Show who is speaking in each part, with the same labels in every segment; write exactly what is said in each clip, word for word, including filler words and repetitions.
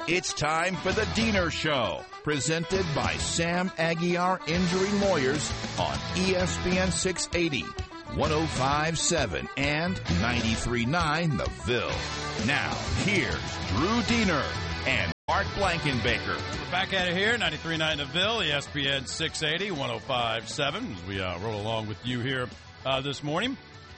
Speaker 1: It's time for the Diener Show, presented by Sam Aguiar Injury Lawyers on E S P N six eighty, one oh five point seven, and ninety-three point nine The Ville. Now, here's Drew Diener and Mark Blankenbaker.
Speaker 2: We're back at it here, ninety-three point nine The Ville, E S P N six eighty, one oh five point seven. As we uh, roll along with you here uh, this morning.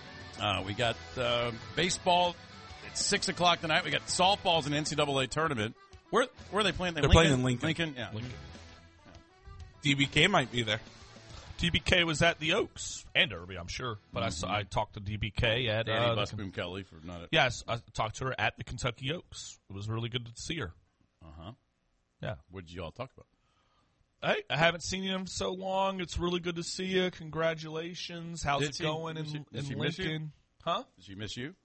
Speaker 2: Uh, we got uh, baseball at six o'clock tonight. We got softballs in the N C double A tournament. Where, where are they playing?
Speaker 3: They're
Speaker 2: Lincoln?
Speaker 3: playing in Lincoln.
Speaker 2: Lincoln, yeah.
Speaker 3: Lincoln. Yeah. D B K might be there.
Speaker 4: D B K was at the Oaks and Derby, I'm sure. But mm-hmm. I, saw, I talked to D B K at
Speaker 2: Danny
Speaker 4: uh,
Speaker 2: Busboom Kelly for not. A-
Speaker 4: yes, I talked to her at the Kentucky Oaks. It was really good to see her.
Speaker 2: Uh huh.
Speaker 4: Yeah.
Speaker 2: What did you all talk about?
Speaker 4: Hey, I haven't seen you in so long. It's really good to see you. Congratulations. How's
Speaker 2: did
Speaker 4: it
Speaker 2: she,
Speaker 4: going
Speaker 2: did
Speaker 4: in,
Speaker 2: she,
Speaker 4: in
Speaker 2: did she miss you?
Speaker 4: Lincoln? Huh?
Speaker 2: Did she miss you?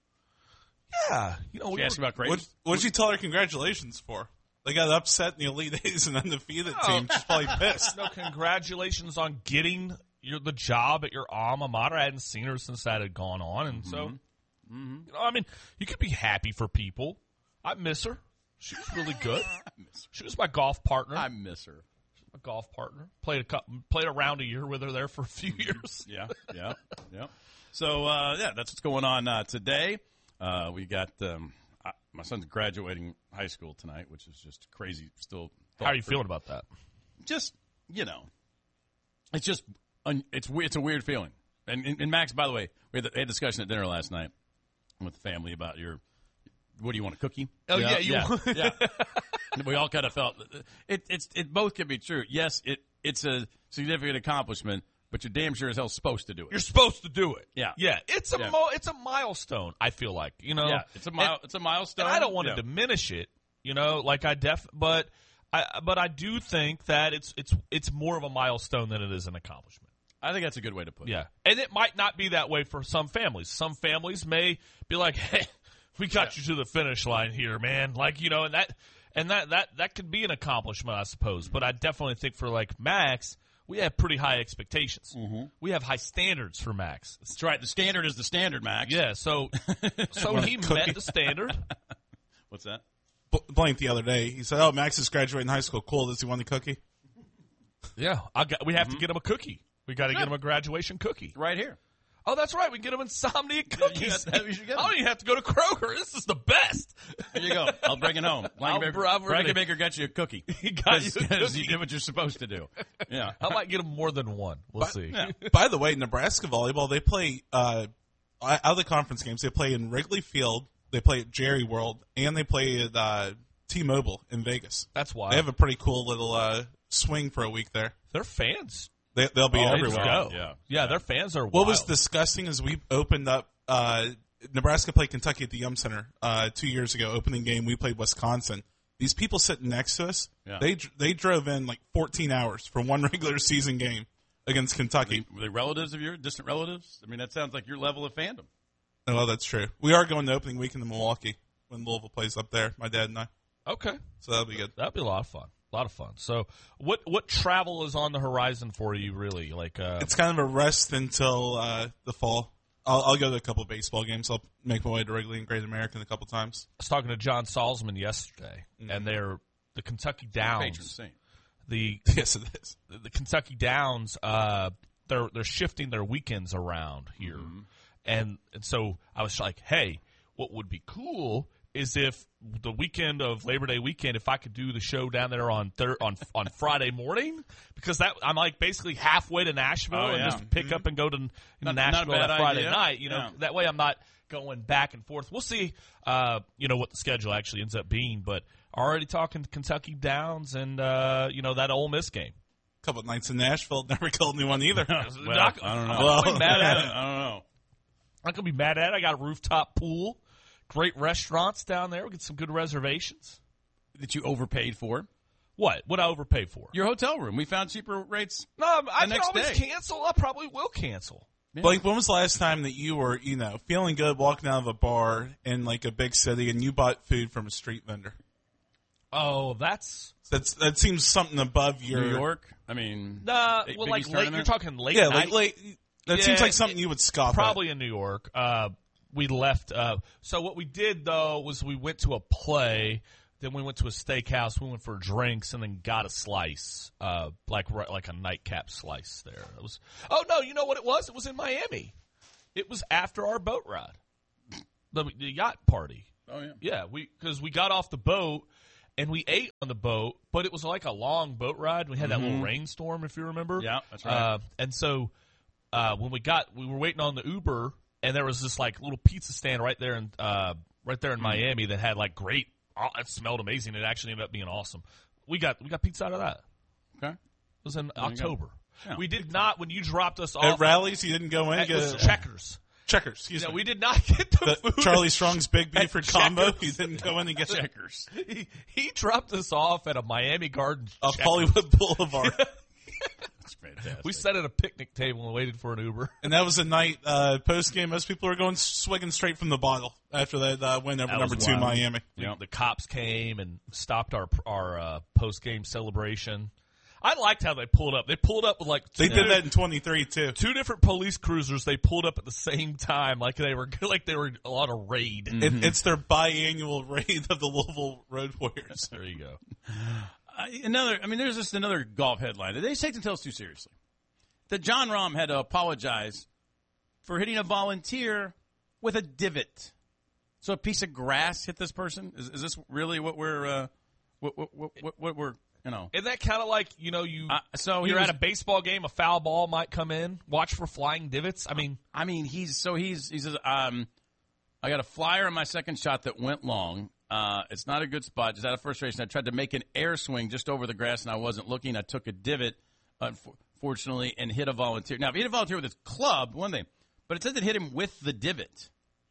Speaker 4: Yeah. You know,
Speaker 2: she
Speaker 4: we
Speaker 2: asked
Speaker 4: were,
Speaker 2: about grades.
Speaker 3: What What did you tell her congratulations for? They got upset in the Elite Eight as an undefeated
Speaker 4: no.
Speaker 3: team. She's probably pissed.
Speaker 4: No, congratulations on getting your the job at your alma mater. I hadn't seen her since that had gone on, and mm-hmm. so mm-hmm. you know, I mean, you could be happy for people. I miss her. She was really good. She was my golf partner.
Speaker 2: I miss her.
Speaker 4: She's my golf partner. Played a couple, played around a year with her there for a few years.
Speaker 2: yeah, yeah, yeah. So uh, yeah, that's what's going on uh, today. Uh, we got. Um, My son's graduating high school tonight, which is just crazy. Still,
Speaker 4: how are you feeling about that?
Speaker 2: Just, you know, it's just it's it's a weird feeling. And, and, and Max, by the way, we had, a, we had a discussion at dinner last night with the family about your. What do you want, a cookie?
Speaker 4: Oh yeah,
Speaker 2: yeah,
Speaker 4: you
Speaker 2: yeah. yeah. We all kind of felt it. It's it both can be true. Yes, it it's a significant accomplishment. But you're damn sure as hell supposed to do it.
Speaker 4: You're supposed to do it.
Speaker 2: Yeah,
Speaker 4: yeah. It's a
Speaker 2: yeah.
Speaker 4: mo- it's a milestone. I feel like you know.
Speaker 2: Yeah, it's a mile.
Speaker 4: And,
Speaker 2: it's a milestone.
Speaker 4: And I don't want
Speaker 2: yeah.
Speaker 4: to diminish it. You know, like I def. But I but I do think that it's it's it's more of a milestone than it is an accomplishment.
Speaker 2: I think that's a good way to put it.
Speaker 4: Yeah, and it might not be that way for some families. Some families may be like, "Hey, we got yeah. you to the finish line here, man." Like you know, and that and that that that could be an accomplishment, I suppose. But I definitely think for like Max. We have pretty high expectations.
Speaker 2: Mm-hmm.
Speaker 4: We have high standards for Max.
Speaker 2: That's right. The standard is the standard, Max.
Speaker 4: Yeah, so so he met the standard.
Speaker 2: What's that?
Speaker 3: Blank the other day. He said, oh, Max is graduating high school. Cool. Does he want a cookie?
Speaker 4: Yeah. I got, we have
Speaker 2: mm-hmm.
Speaker 4: to get him a cookie. We got to get him a graduation cookie.
Speaker 2: Right here.
Speaker 4: Oh, that's right. We can get him Insomnia cookies.
Speaker 2: Yeah, you should get them.
Speaker 4: I don't even have to go to Kroger. This is the best.
Speaker 2: There you go. I'll bring it home. Blankenbaker Baker got you a cookie.
Speaker 4: He got you a cookie.
Speaker 2: You did what you're supposed to do. Yeah.
Speaker 4: I might get him more than one. We'll
Speaker 3: by,
Speaker 4: see.
Speaker 3: Yeah. By the way, Nebraska volleyball, they play uh, out of the conference games. They play in Wrigley Field. They play at Jerry World, and they play at uh, T-Mobile in Vegas.
Speaker 4: That's why
Speaker 3: they have a pretty cool little uh, swing for a week there.
Speaker 4: They're fans.
Speaker 3: They, they'll be
Speaker 4: oh,
Speaker 3: everywhere.
Speaker 4: Go.
Speaker 2: Yeah.
Speaker 4: yeah, their fans are wild.
Speaker 3: What was disgusting is we opened up uh, Nebraska played Kentucky at the Yum Center uh, two years ago. Opening game, we played Wisconsin. These people sitting next to us, yeah. they they drove in like fourteen hours for one regular season game against Kentucky.
Speaker 2: Were they, were they relatives of yours, distant relatives? I mean, that sounds like your level of fandom.
Speaker 3: Oh, well, that's true. We are going to opening weekend in Milwaukee when Louisville plays up there, my dad and I.
Speaker 4: Okay.
Speaker 3: So that'll be good.
Speaker 4: That'll be a lot of fun. A lot of fun. So, what what travel is on the horizon for you? Really, like uh,
Speaker 3: it's kind of a rest until uh, the fall. I'll, I'll go to a couple of baseball games. I'll make my way to Wrigley and Great American a couple times.
Speaker 4: I was talking to John Salzman yesterday, mm-hmm. and they're the Kentucky Downs. The
Speaker 3: yes, it is.
Speaker 4: The, the Kentucky Downs. Uh, they're they're shifting their weekends around here, mm-hmm. and and so I was like, hey, what would be cool is if the weekend of Labor Day weekend, if I could do the show down there on thir- on on Friday morning, because that I'm like basically halfway to Nashville
Speaker 2: oh,
Speaker 4: and
Speaker 2: yeah.
Speaker 4: just pick
Speaker 2: mm-hmm.
Speaker 4: up and go to you know,
Speaker 2: not,
Speaker 4: Nashville
Speaker 2: not
Speaker 4: on Friday
Speaker 2: idea.
Speaker 4: night. You know,
Speaker 2: yeah.
Speaker 4: that way I'm not going back and forth. We'll see, uh, you know, what the schedule actually ends up being. But already talking to Kentucky Downs and uh, you know that Ole Miss game.
Speaker 3: A couple of nights in Nashville, never killed anyone either.
Speaker 2: well,
Speaker 4: not,
Speaker 2: I don't know.
Speaker 4: I'm not gonna be mad at it.
Speaker 2: I don't know.
Speaker 4: I'm gonna be mad at it. I got a rooftop pool. Great restaurants down there. We get some good reservations.
Speaker 2: That you overpaid for?
Speaker 4: What? What I overpaid for?
Speaker 2: Your hotel room. We found cheaper rates.
Speaker 4: No, I can
Speaker 2: next
Speaker 4: always
Speaker 2: day.
Speaker 4: cancel. I probably will cancel.
Speaker 3: Yeah. Blake, when was the last time that you were, you know, feeling good walking out of a bar in like a big city and you bought food from a street vendor?
Speaker 4: Oh, that's
Speaker 3: that's that seems something above your
Speaker 2: New York. I mean,
Speaker 4: nah.
Speaker 2: Big,
Speaker 4: Well,
Speaker 2: Big
Speaker 4: like
Speaker 2: East
Speaker 4: late.
Speaker 2: tournament?
Speaker 4: You're talking late
Speaker 3: yeah,
Speaker 4: night.
Speaker 3: like late. That
Speaker 4: Yeah,
Speaker 3: seems like something
Speaker 4: it,
Speaker 3: you would scoff
Speaker 4: probably
Speaker 3: at.
Speaker 4: in New York. Uh, we left. Uh, so what we did though was we went to a play Then we went to a steakhouse. We went for drinks and then got a slice, uh, like like a nightcap slice there. It was. Oh no, you know what it was? It was in Miami. It was after our boat ride, the, the yacht party.
Speaker 2: Oh yeah,
Speaker 4: yeah. We because we got off the boat and we ate on the boat, but it was like a long boat ride. We had
Speaker 2: mm-hmm.
Speaker 4: that little rainstorm, if you remember.
Speaker 2: Yeah, that's right.
Speaker 4: Uh, and so uh, when we got, we were waiting on the Uber, and there was this like little pizza stand right there in uh, right there in mm-hmm. Miami that had like great. Oh, it smelled amazing. It actually ended up being awesome. We got we got pizza out of that.
Speaker 2: Okay.
Speaker 4: It was in
Speaker 2: there
Speaker 4: October.
Speaker 2: Yeah.
Speaker 4: We did not, when you dropped us off.
Speaker 3: At Rallies, you didn't go in?
Speaker 4: It was
Speaker 3: get,
Speaker 4: Checkers.
Speaker 3: Checkers, excuse
Speaker 4: no,
Speaker 3: me.
Speaker 4: we did not get the,
Speaker 3: the
Speaker 4: food.
Speaker 3: Charlie Strong's Big Beeford combo.
Speaker 4: Checkers.
Speaker 3: You didn't go in and get
Speaker 2: Checkers.
Speaker 4: He, he dropped us off at a Miami Gardens.
Speaker 3: Off
Speaker 4: Checkers.
Speaker 3: Hollywood Boulevard.
Speaker 2: That's fantastic.
Speaker 4: We sat at a picnic table and waited for an Uber.
Speaker 3: And that was a night, uh, post-game, most people were going swigging straight from the bottle after that uh, win over
Speaker 4: That
Speaker 3: number
Speaker 4: was
Speaker 3: two
Speaker 4: wild.
Speaker 3: Miami.
Speaker 4: Yep. The cops came and stopped our our uh, post-game celebration. I liked how they pulled up. They pulled up with like
Speaker 3: They
Speaker 4: two,
Speaker 3: did that in twenty-three too.
Speaker 4: Two different police cruisers. They pulled up at the same time, like they were like they were on a raid.
Speaker 3: It, it's their biannual raid of the Louisville Road Warriors.
Speaker 4: There you go.
Speaker 2: Uh, another, I mean, there's just another golf headline. They take themselves too seriously. That John Rahm had to apologize for hitting a volunteer with a divot. So a piece of grass hit this person. Is, is this really what we're, uh, what, what, what, what we're, you know?
Speaker 4: Isn't that kind of like, you know, you
Speaker 2: uh, so
Speaker 4: you're
Speaker 2: was,
Speaker 4: at a baseball game, a foul ball might come in. Watch for flying divots. I mean,
Speaker 2: I mean, he's so he's he says, um, I got a flyer on my second shot that went long. Uh, it's not a good spot. Just out of frustration, I tried to make an air swing just over the grass, and I wasn't looking. I took a divot, unfortunately, and hit a volunteer. Now, if he hit a volunteer with his club, one thing, but it says it hit him with the divot.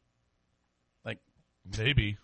Speaker 2: Like,
Speaker 4: maybe.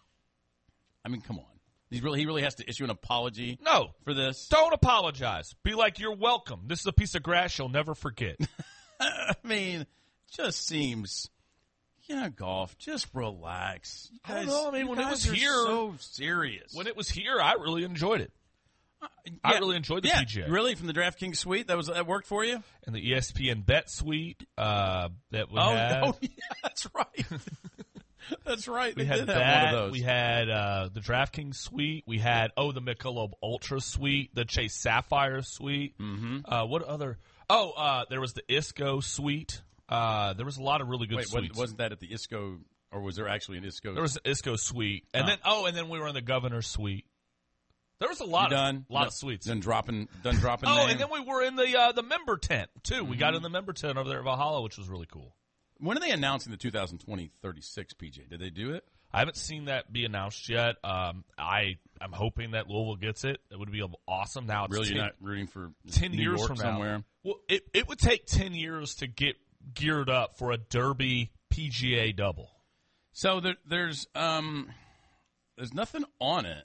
Speaker 2: I mean, come on. He's really, he really has to issue an apology.
Speaker 4: No,
Speaker 2: for this.
Speaker 4: Don't apologize. Be like, you're welcome. This is a piece of grass you'll never forget.
Speaker 2: I mean, just seems. Yeah, golf. Just relax. You guys,
Speaker 4: I don't know. I mean, when it was here,
Speaker 2: so serious.
Speaker 4: When it was here, I really enjoyed it.
Speaker 2: Uh, yeah,
Speaker 4: I really enjoyed the
Speaker 2: yeah,
Speaker 4: P G A.
Speaker 2: Really, from the DraftKings suite, that was that worked for you.
Speaker 4: And the E S P N Bet suite uh, that we
Speaker 2: oh,
Speaker 4: had.
Speaker 2: Oh, yeah, that's right. That's right.
Speaker 4: We
Speaker 2: they
Speaker 4: had
Speaker 2: did
Speaker 4: that.
Speaker 2: have one of those.
Speaker 4: We had uh, the DraftKings suite. We had oh the Michelob Ultra suite, the Chase Sapphire suite.
Speaker 2: Mm-hmm.
Speaker 4: Uh, what other? Oh, uh, there was the Isco suite. Uh, there was a lot of really good
Speaker 2: Wait,
Speaker 4: suites.
Speaker 2: wasn't that at the Isco, or was there actually an Isco?
Speaker 4: There was an Isco suite, and oh. then oh, and then we were in the Governor's suite. There was a lot
Speaker 2: you
Speaker 4: of
Speaker 2: done?
Speaker 4: lot
Speaker 2: done,
Speaker 4: of suites.
Speaker 2: Done dropping, done dropping.
Speaker 4: oh,
Speaker 2: name.
Speaker 4: and then we were in the uh, the member tent too.
Speaker 2: Mm-hmm.
Speaker 4: We got in the member tent over there at Valhalla, which was really cool.
Speaker 2: When are they announcing the two thousand twenty thirty-six P G A? Did they do it?
Speaker 4: I haven't seen that be announced yet. Um, I I'm hoping that Louisville gets it. It would be awesome. Now it's
Speaker 2: really
Speaker 4: ten,
Speaker 2: you're not rooting for
Speaker 4: ten
Speaker 2: New
Speaker 4: years
Speaker 2: York
Speaker 4: from
Speaker 2: somewhere.
Speaker 4: Now. Well, it it would take ten years to get geared up for a Derby P G A double.
Speaker 2: So there, there's um, there's nothing on it.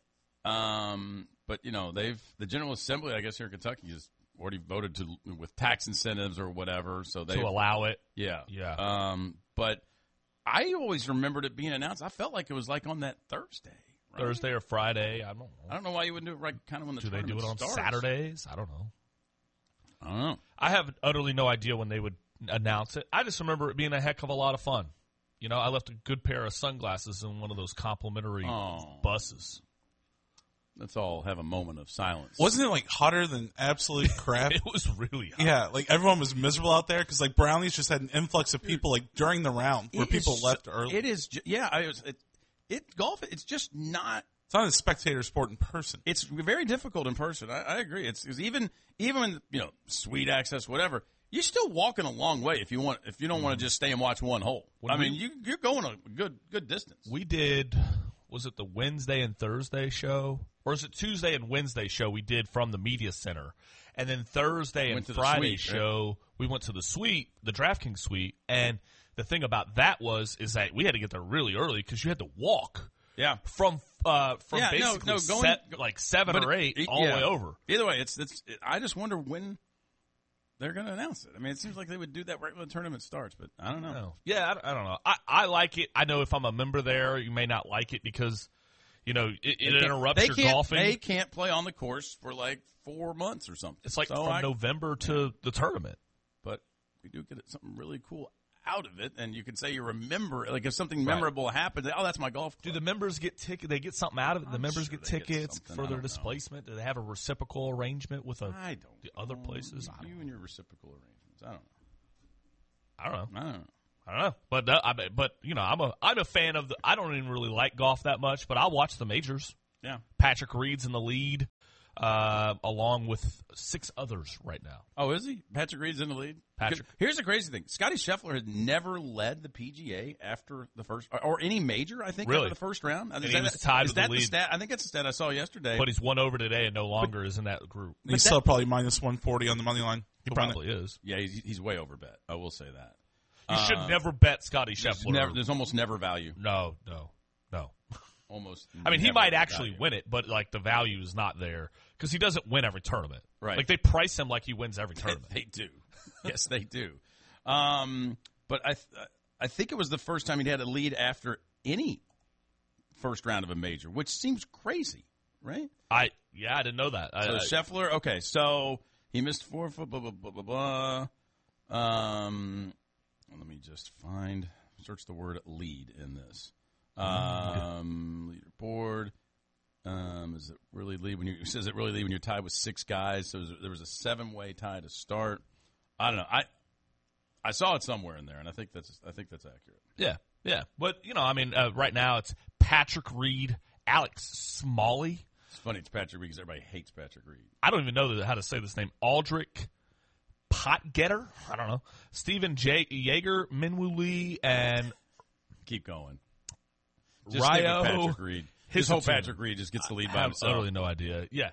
Speaker 2: Um, but you know they've the General Assembly, I guess here in Kentucky, has already voted to with tax incentives or whatever, so they
Speaker 4: to allow it.
Speaker 2: Yeah,
Speaker 4: yeah.
Speaker 2: Um, but I always remembered it being announced. I felt like it was like on that Thursday, right?
Speaker 4: Thursday or Friday. I don't know.
Speaker 2: I don't know why you wouldn't do it right, kind of when the
Speaker 4: do they do it on
Speaker 2: starts.
Speaker 4: Saturdays? I don't know.
Speaker 2: I don't know.
Speaker 4: I have utterly no idea when they would announce it. I just remember it being a heck of a lot of fun. You know, I left a good pair of sunglasses in one of those complimentary
Speaker 2: oh.
Speaker 4: buses.
Speaker 2: Let's all have a moment of silence.
Speaker 3: Wasn't it like hotter than absolute crap?
Speaker 4: It was really hot.
Speaker 3: Yeah, like everyone was miserable out there because like Brownies just had an influx of people like during the round where
Speaker 2: it
Speaker 3: people
Speaker 2: is,
Speaker 3: left early.
Speaker 2: It is, yeah. I was it, it golf. It's just not.
Speaker 3: It's not a spectator sport in person.
Speaker 2: It's very difficult in person. I, I agree. It's, it's even even when you know suite access, whatever. You're still walking a long way if you want. If you don't want to just stay and watch one hole. When I mean, we, you you're going a good good distance.
Speaker 4: We did. Was it the Wednesday and Thursday show? Or is it Tuesday and Wednesday show we did from the media center? And then Thursday and Friday suite, show, right? We went to the suite, the DraftKings suite. And the thing about that was is that we had to get there really early because you had to walk.
Speaker 2: Yeah.
Speaker 4: From uh, from
Speaker 2: yeah,
Speaker 4: basically
Speaker 2: no, no, going,
Speaker 4: set, like seven or eight
Speaker 2: it,
Speaker 4: all
Speaker 2: yeah.
Speaker 4: the way over.
Speaker 2: Either way, it's it's. It, I just wonder when they're going to announce it. I mean, it seems like they would do that right when the tournament starts, but I don't know.
Speaker 4: No. Yeah, I, I don't know. I, I like it. I know if I'm a member there, you may not like it because – you know, it, it interrupts
Speaker 2: they
Speaker 4: your
Speaker 2: can't,
Speaker 4: golfing.
Speaker 2: They can't play on the course for like four months or something.
Speaker 4: It's like
Speaker 2: so
Speaker 4: from
Speaker 2: I,
Speaker 4: November to the tournament.
Speaker 2: But we do get something really cool out of it, and you can say you remember, like if something memorable right. happened, oh, that's my golf club.
Speaker 4: Do the members get ticket? They get something out of it. The
Speaker 2: I'm
Speaker 4: members
Speaker 2: sure
Speaker 4: get tickets
Speaker 2: get
Speaker 4: for their displacement. Know. Do they have a reciprocal arrangement with a,
Speaker 2: I don't
Speaker 4: the other places?
Speaker 2: You and your reciprocal arrangements. I don't know.
Speaker 4: I don't know.
Speaker 2: I don't know.
Speaker 4: I don't know, but uh, I, but you know, I'm a I'm a fan of the. I don't even really like golf that much, but I'll watch the majors.
Speaker 2: Yeah,
Speaker 4: Patrick Reed's in the lead, uh, along with six others right now.
Speaker 2: Oh, is he? Patrick Reed's in the lead.
Speaker 4: Patrick.
Speaker 2: Here's the crazy thing: Scotty Scheffler had never led the P G A after the first, or, or any major. I think
Speaker 4: really?
Speaker 2: after the first round.
Speaker 4: And
Speaker 2: is
Speaker 4: he
Speaker 2: that,
Speaker 4: was tied
Speaker 2: is
Speaker 4: with
Speaker 2: that
Speaker 4: the lead.
Speaker 2: The stat? I think that's the stat I saw yesterday.
Speaker 4: But he's won over today and no longer but, is in that group.
Speaker 3: He's that, still probably minus one forty on the money line. He
Speaker 4: probably is.
Speaker 2: Yeah, he's, he's way over bet. I will say that.
Speaker 4: You should uh, never bet Scotty Scheffler.
Speaker 2: There's, never, there's almost never value.
Speaker 4: No, no, no.
Speaker 2: Almost.
Speaker 4: I mean, he might actually
Speaker 2: value.
Speaker 4: win it, but like the value is not there because he doesn't win every tournament.
Speaker 2: Right.
Speaker 4: Like they price him like he wins every tournament.
Speaker 2: they do. Yes, they do. Um, but I, th- I think it was the first time he'd had a lead after any first round of a major, which seems crazy, right?
Speaker 4: I yeah, I didn't know that.
Speaker 2: So
Speaker 4: I,
Speaker 2: Scheffler, okay, so he missed four foot, blah blah blah blah blah. Um, let me just find search the word lead in this. Um, leaderboard. Um, is it really lead when you? It says it really lead when you're tied with six guys. So there was a seven way tie to start. I don't know. I I saw it somewhere in there, and I think that's I think that's accurate.
Speaker 4: Yeah, yeah. But you know, I mean, uh, right now it's Patrick Reed, Alex Smalley.
Speaker 2: It's funny. It's Patrick Reed because everybody hates Patrick Reed.
Speaker 4: I don't even know how to say this name. Aldrich Potgetter. I don't know. Stephen J. Jaeger, Minwoo Lee, and
Speaker 2: keep going. Just
Speaker 4: Ryo.
Speaker 2: Patrick Reed. His whole Patrick Reed just gets the lead by
Speaker 4: I have
Speaker 2: himself.
Speaker 4: Totally no idea. Yeah.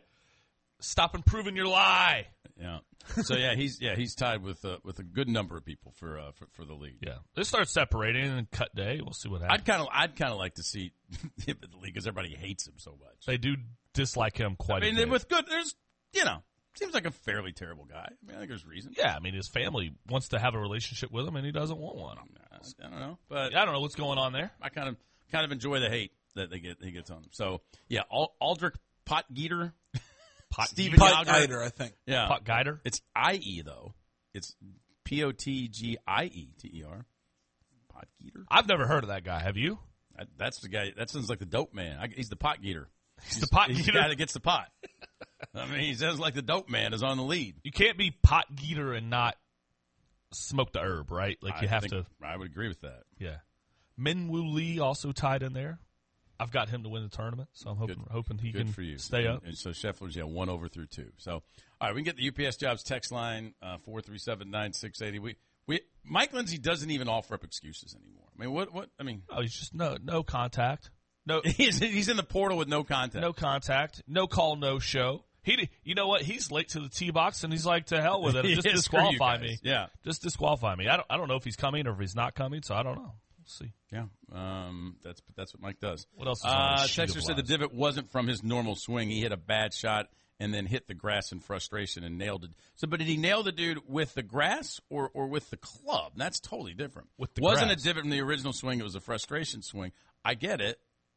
Speaker 4: Stop improving your lie.
Speaker 2: Yeah. So yeah, he's yeah he's tied with uh, with a good number of people for uh, for, for the lead.
Speaker 4: Yeah. They start separating and cut day. We'll see what happens.
Speaker 2: I'd kind of I'd kind of like to see him in the league because everybody hates him so much.
Speaker 4: They do dislike him quite.
Speaker 2: I mean,
Speaker 4: a bit.
Speaker 2: with good, there's you know seems like a fairly terrible guy. I mean, I think there's reason.
Speaker 4: Yeah. I mean, his family wants to have a relationship with him, and he doesn't want one.
Speaker 2: I don't know, but
Speaker 4: yeah, I don't know what's going on there.
Speaker 2: I kind of kind of enjoy the hate that they get he gets on him. So yeah, Ald- Aldrich Potgeter.
Speaker 4: Pot
Speaker 2: Stephen
Speaker 3: Potgeter, I think.
Speaker 2: Yeah.
Speaker 4: Potgeter.
Speaker 2: It's I E, though. It's P O T G I E T E R. Potgeter.
Speaker 4: I've never heard of that guy. Have you?
Speaker 2: That, that's the guy. That sounds like the dope man. I, he's the pot geeter.
Speaker 4: He's, he's the pot
Speaker 2: he's
Speaker 4: geeter.
Speaker 2: the guy that gets the pot. I mean, he sounds like the dope man is on the lead.
Speaker 4: You can't be pot geeter and not smoke the herb, right? Like, you
Speaker 2: I
Speaker 4: have
Speaker 2: think,
Speaker 4: to.
Speaker 2: I would agree with that.
Speaker 4: Yeah. Minwoo Lee also tied in there. I've got him to win the tournament, so I'm hoping
Speaker 2: Good.
Speaker 4: hoping he
Speaker 2: Good
Speaker 4: can
Speaker 2: for you.
Speaker 4: stay up.
Speaker 2: And, and so Scheffler's, yeah, one over through two. So, all right, we can get the U P S Jobs text line, uh, four three seven, nine six eight zero. We, we, Mike Lindsay doesn't even offer up excuses anymore. I mean, what, what, I mean.
Speaker 4: Oh, he's just no, no contact. No,
Speaker 2: he's, he's in the portal with no contact.
Speaker 4: No contact. No call, no show. He, you know what? He's late to the tee box, and he's like, to hell with it. Just disqualify me.
Speaker 2: Yeah.
Speaker 4: Just disqualify me. I don't, I don't know if he's coming or if he's not coming, so I don't know. We'll see.
Speaker 2: Yeah, um, that's that's what Mike does.
Speaker 4: What else is
Speaker 2: uh,
Speaker 4: on the
Speaker 2: Texter said the divot wasn't from his normal swing. He hit a bad shot and then hit the grass in frustration and nailed it. So, but did he nail the dude with the grass or, or with the club? That's totally different.
Speaker 4: With the
Speaker 2: wasn't
Speaker 4: grass.
Speaker 2: a divot from the original swing. It was a frustration swing. I get it,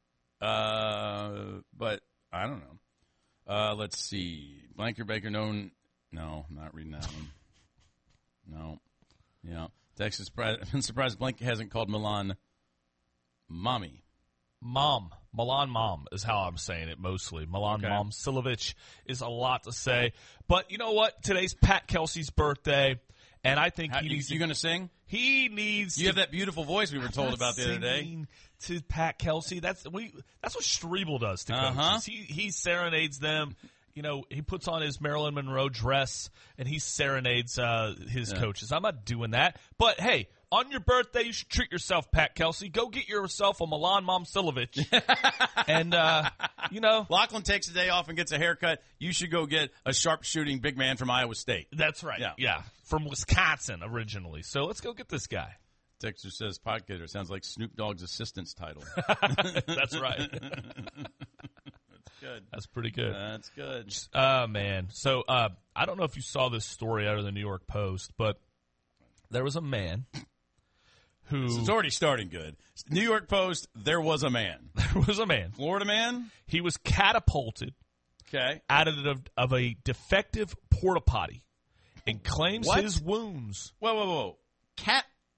Speaker 2: uh, but I don't know. Uh, let's see. Blanker Baker known. No, I'm not reading that one. No. Yeah. Texas, I've been surprised Blank hasn't called Milan mommy.
Speaker 4: Mom. Milan Mom is how I'm saying it mostly. Milan
Speaker 2: Okay.
Speaker 4: Mom Silovic is a lot to say. But you know what? Today's Pat Kelsey's birthday, and I think
Speaker 2: How,
Speaker 4: he
Speaker 2: you,
Speaker 4: needs
Speaker 2: you
Speaker 4: to,
Speaker 2: going to sing?
Speaker 4: He needs
Speaker 2: You
Speaker 4: to,
Speaker 2: have that beautiful voice we were told
Speaker 4: I'm
Speaker 2: about the other day.
Speaker 4: singing to Pat Kelsey. That's we. That's what Strebel does to coaches.
Speaker 2: Uh-huh.
Speaker 4: He he serenades them. You know, he puts on his Marilyn Monroe dress and he serenades uh, his
Speaker 2: Yeah.
Speaker 4: coaches. I'm not doing that. But, hey, on your birthday, you should treat yourself, Pat Kelsey. Go get yourself a Milan Momcilovic. and, uh, you know.
Speaker 2: Lachlan takes a day off and gets a haircut. You should go get a sharpshooting big man from Iowa State.
Speaker 4: That's right.
Speaker 2: Yeah.
Speaker 4: yeah. From Wisconsin originally. So let's go get this guy.
Speaker 2: Texter says Potgetter sounds like Snoop Dogg's assistant's title.
Speaker 4: That's right.
Speaker 2: Good.
Speaker 4: That's pretty good.
Speaker 2: That's good.
Speaker 4: Oh, man. So uh, I don't know if you saw this story out of the New York Post, but there was a man who...
Speaker 2: It's already starting good. New York Post, there was a man.
Speaker 4: There was a man.
Speaker 2: Florida man?
Speaker 4: He was catapulted
Speaker 2: Okay.
Speaker 4: out of, of a defective porta potty and claims
Speaker 2: What?
Speaker 4: his wounds.
Speaker 2: Whoa, whoa, whoa. Cat...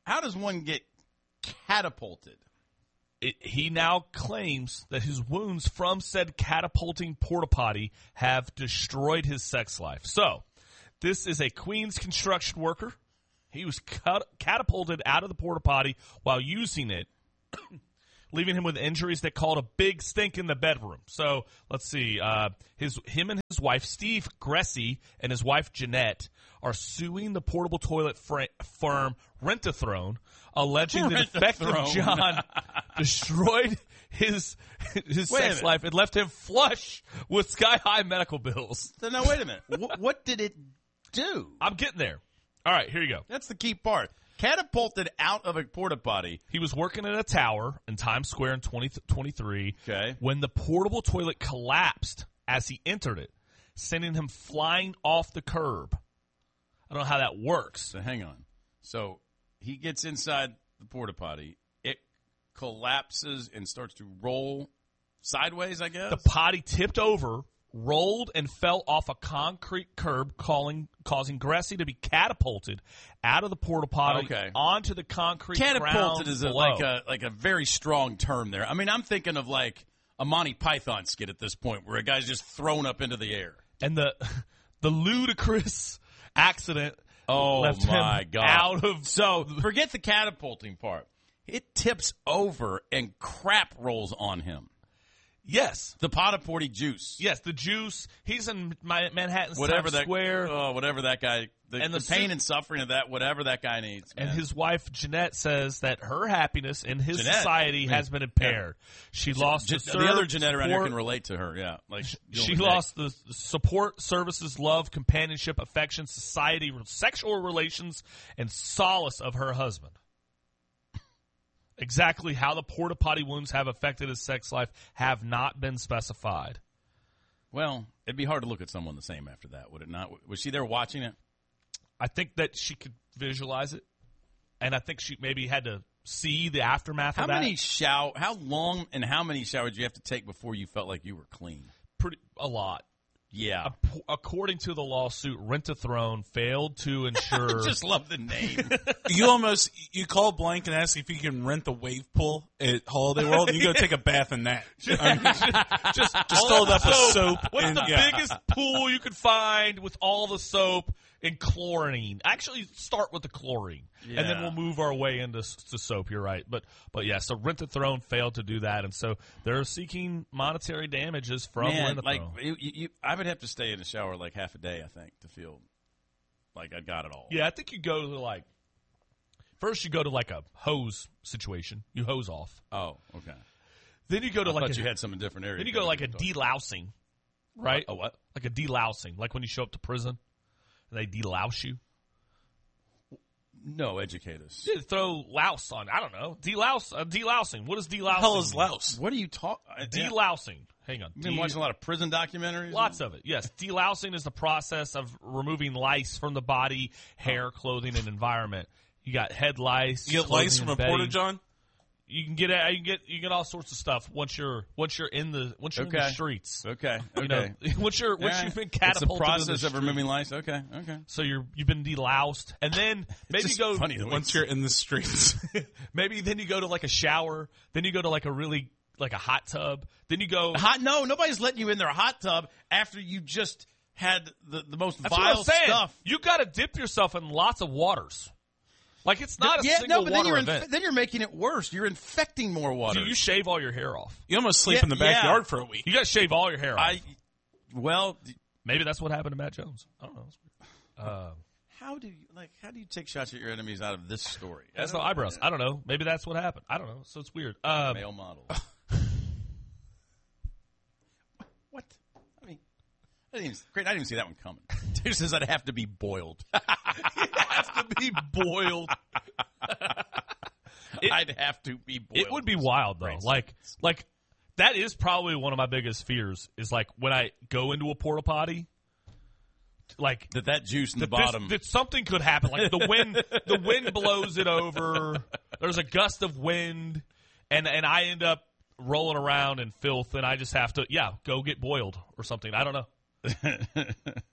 Speaker 2: how does one get catapulted?
Speaker 4: It, he now claims that his wounds from said catapulting porta potty have destroyed his sex life. So, this is a Queens construction worker. He was cut, catapulted out of the porta potty while using it, leaving him with injuries that called a big stink in the bedroom. So, let's see. Uh, his him and his wife, Steve Gressy, and his wife, Jeanette, are suing the portable toilet fr- firm Rent-A-Throne, alleging that defective John destroyed his his
Speaker 2: Wait
Speaker 4: sex life and left him flush with sky-high medical bills.
Speaker 2: So now, wait a minute. what, what did it do?
Speaker 4: I'm getting there. All right, here you go.
Speaker 2: That's the key part. Catapulted out of a porta potty.
Speaker 4: He was working in a tower in Times Square in twenty twenty-three
Speaker 2: Okay.
Speaker 4: when the portable toilet collapsed as he entered it, sending him flying off the curb. I don't know how that works.
Speaker 2: So hang on. So he gets inside the porta potty. It collapses and starts to roll sideways, I guess.
Speaker 4: The potty tipped over, rolled, and fell off a concrete curb, calling, causing Gressy to be catapulted out of the porta potty
Speaker 2: Okay.
Speaker 4: onto the concrete
Speaker 2: Catapulted
Speaker 4: ground
Speaker 2: is a,
Speaker 4: below.
Speaker 2: like a like a very strong term there. I mean, I'm thinking of like a Monty Python skit at this point, where a guy's just thrown up into the air.
Speaker 4: And the the ludicrous accident
Speaker 2: Oh
Speaker 4: left
Speaker 2: my
Speaker 4: him
Speaker 2: God!
Speaker 4: out of
Speaker 2: So forget the catapulting part. It tips over and crap rolls on him.
Speaker 4: yes.
Speaker 2: The potty potty juice.
Speaker 4: Yes, the juice. He's in my, Manhattan's
Speaker 2: Whatever
Speaker 4: Times
Speaker 2: that
Speaker 4: Square.
Speaker 2: Oh, whatever that guy. The,
Speaker 4: And
Speaker 2: the,
Speaker 4: the
Speaker 2: pain
Speaker 4: su-
Speaker 2: and suffering of that. Whatever that guy needs.
Speaker 4: And
Speaker 2: man.
Speaker 4: his wife, Jeanette, says that her happiness in his
Speaker 2: Jeanette?
Speaker 4: society has been impaired. She lost
Speaker 2: Je-
Speaker 4: the,
Speaker 2: the other
Speaker 4: serve,
Speaker 2: Jeanette around here
Speaker 4: support-
Speaker 2: can relate to her. Yeah, like
Speaker 4: She lost the the support, services, love, companionship, affection, society, sexual relations, and solace of her husband. Exactly how the porta potty wounds have affected his sex life have not been specified.
Speaker 2: Well, it'd be hard to look at someone the same after that, would it not? Was she there watching it?
Speaker 4: I think that she could visualize it, and I think she maybe had to see the aftermath
Speaker 2: How
Speaker 4: of that.
Speaker 2: many shower? How long and how many showers did you have to take before you felt like you were clean?
Speaker 4: Pretty a lot.
Speaker 2: Yeah,
Speaker 4: Ap- According to the lawsuit, Rent-A-Throne failed to ensure.
Speaker 2: just love the name.
Speaker 3: You almost you call Blank and ask if you can rent the wave pool at Holiday World, and you go take a bath in that. I mean,
Speaker 4: just
Speaker 3: just fill it up with soap.
Speaker 4: What's
Speaker 3: and,
Speaker 4: the
Speaker 3: yeah.
Speaker 4: biggest pool you could find with all the soap and chlorine? Actually, start with the chlorine,
Speaker 2: Yeah.
Speaker 4: and then we'll move our way into s- to soap. You're right, but but yeah, so Rent-A-Throne failed to do that, and so they're seeking monetary damages from
Speaker 2: Man, like
Speaker 4: Rent-A-Throne.
Speaker 2: you, you, you- I would have to stay in the shower like half a day, I think, to feel like I got it all.
Speaker 4: Yeah, I think you go to like first you go to like a hose situation. You hose off.
Speaker 2: Oh, okay.
Speaker 4: Then you go to
Speaker 2: I
Speaker 4: like
Speaker 2: thought
Speaker 4: a,
Speaker 2: you had some in different areas.
Speaker 4: then you go to like a delousing, right?
Speaker 2: A what?
Speaker 4: Like a delousing, like when you show up to prison and they delouse you.
Speaker 2: No, educate us.
Speaker 4: They throw louse on. I don't know. Delouse. Uh, delousing. What is delousing?
Speaker 3: hell is louse?
Speaker 2: What are you talking?
Speaker 4: Delousing. Hang on.
Speaker 2: You've been
Speaker 4: De-
Speaker 2: watching a lot of prison documentaries.
Speaker 4: Lots of it. Yes. Delousing is the process of removing lice from the body, hair, clothing, and environment. You got head lice.
Speaker 3: You get
Speaker 4: clothing
Speaker 3: lice from
Speaker 4: and
Speaker 3: a porta
Speaker 4: bedding.
Speaker 3: john.
Speaker 4: You can get you can get you get all sorts of stuff once you're once you're in the once you're in the
Speaker 2: Okay.
Speaker 4: streets.
Speaker 2: Okay. Okay.
Speaker 4: You know, once you're once
Speaker 2: All right.
Speaker 4: you've been
Speaker 2: It's
Speaker 4: catapulted
Speaker 2: the process
Speaker 4: into the
Speaker 2: of removing lice. Okay. Okay.
Speaker 4: So you're you've been deloused, and then maybe
Speaker 2: just
Speaker 4: go
Speaker 2: funny the way
Speaker 3: Once you're in the streets,
Speaker 4: maybe then you go to like a shower, then you go to like a really like a hot tub, then you go.
Speaker 2: Hot? No, nobody's letting you in their hot tub after you just had the, the most
Speaker 4: That's what
Speaker 2: vile
Speaker 4: I'm saying.
Speaker 2: stuff.
Speaker 4: You got to dip yourself in lots of waters. Like it's not a
Speaker 2: yeah,
Speaker 4: single
Speaker 2: no, but then
Speaker 4: water
Speaker 2: you're
Speaker 4: event.
Speaker 2: inf- then you're making it worse. You're infecting more water.
Speaker 4: Do you shave all your hair off?
Speaker 3: you almost sleep
Speaker 2: Yeah,
Speaker 3: in the
Speaker 2: yeah.
Speaker 3: backyard for a week.
Speaker 4: You got to shave all your hair off.
Speaker 2: I well, d-
Speaker 4: Maybe that's what happened to Matt Jones. I don't know. It's weird. Uh,
Speaker 2: how do you like? How do you take shots at your enemies out of this story?
Speaker 4: that's
Speaker 2: I
Speaker 4: the
Speaker 2: don't-
Speaker 4: eyebrows. I don't know. Maybe that's what happened. I don't know. So it's weird. Um,
Speaker 2: Male model. What? I mean, I didn't even, great. I didn't even see that one coming. Dave says I'd have to be boiled.
Speaker 4: have to be boiled. It-
Speaker 2: I'd have to be boiled.
Speaker 4: It would be wild though.
Speaker 2: Great
Speaker 4: Like, like that is probably one of my biggest fears. Is like when I go into a porta potty, like
Speaker 2: that that juice in the
Speaker 4: that this-
Speaker 2: bottom.
Speaker 4: that something could happen. Like the wind, the wind blows it over. There's a gust of wind, and and I end up rolling around in filth, and I just have to, yeah, go get boiled or something. I don't know.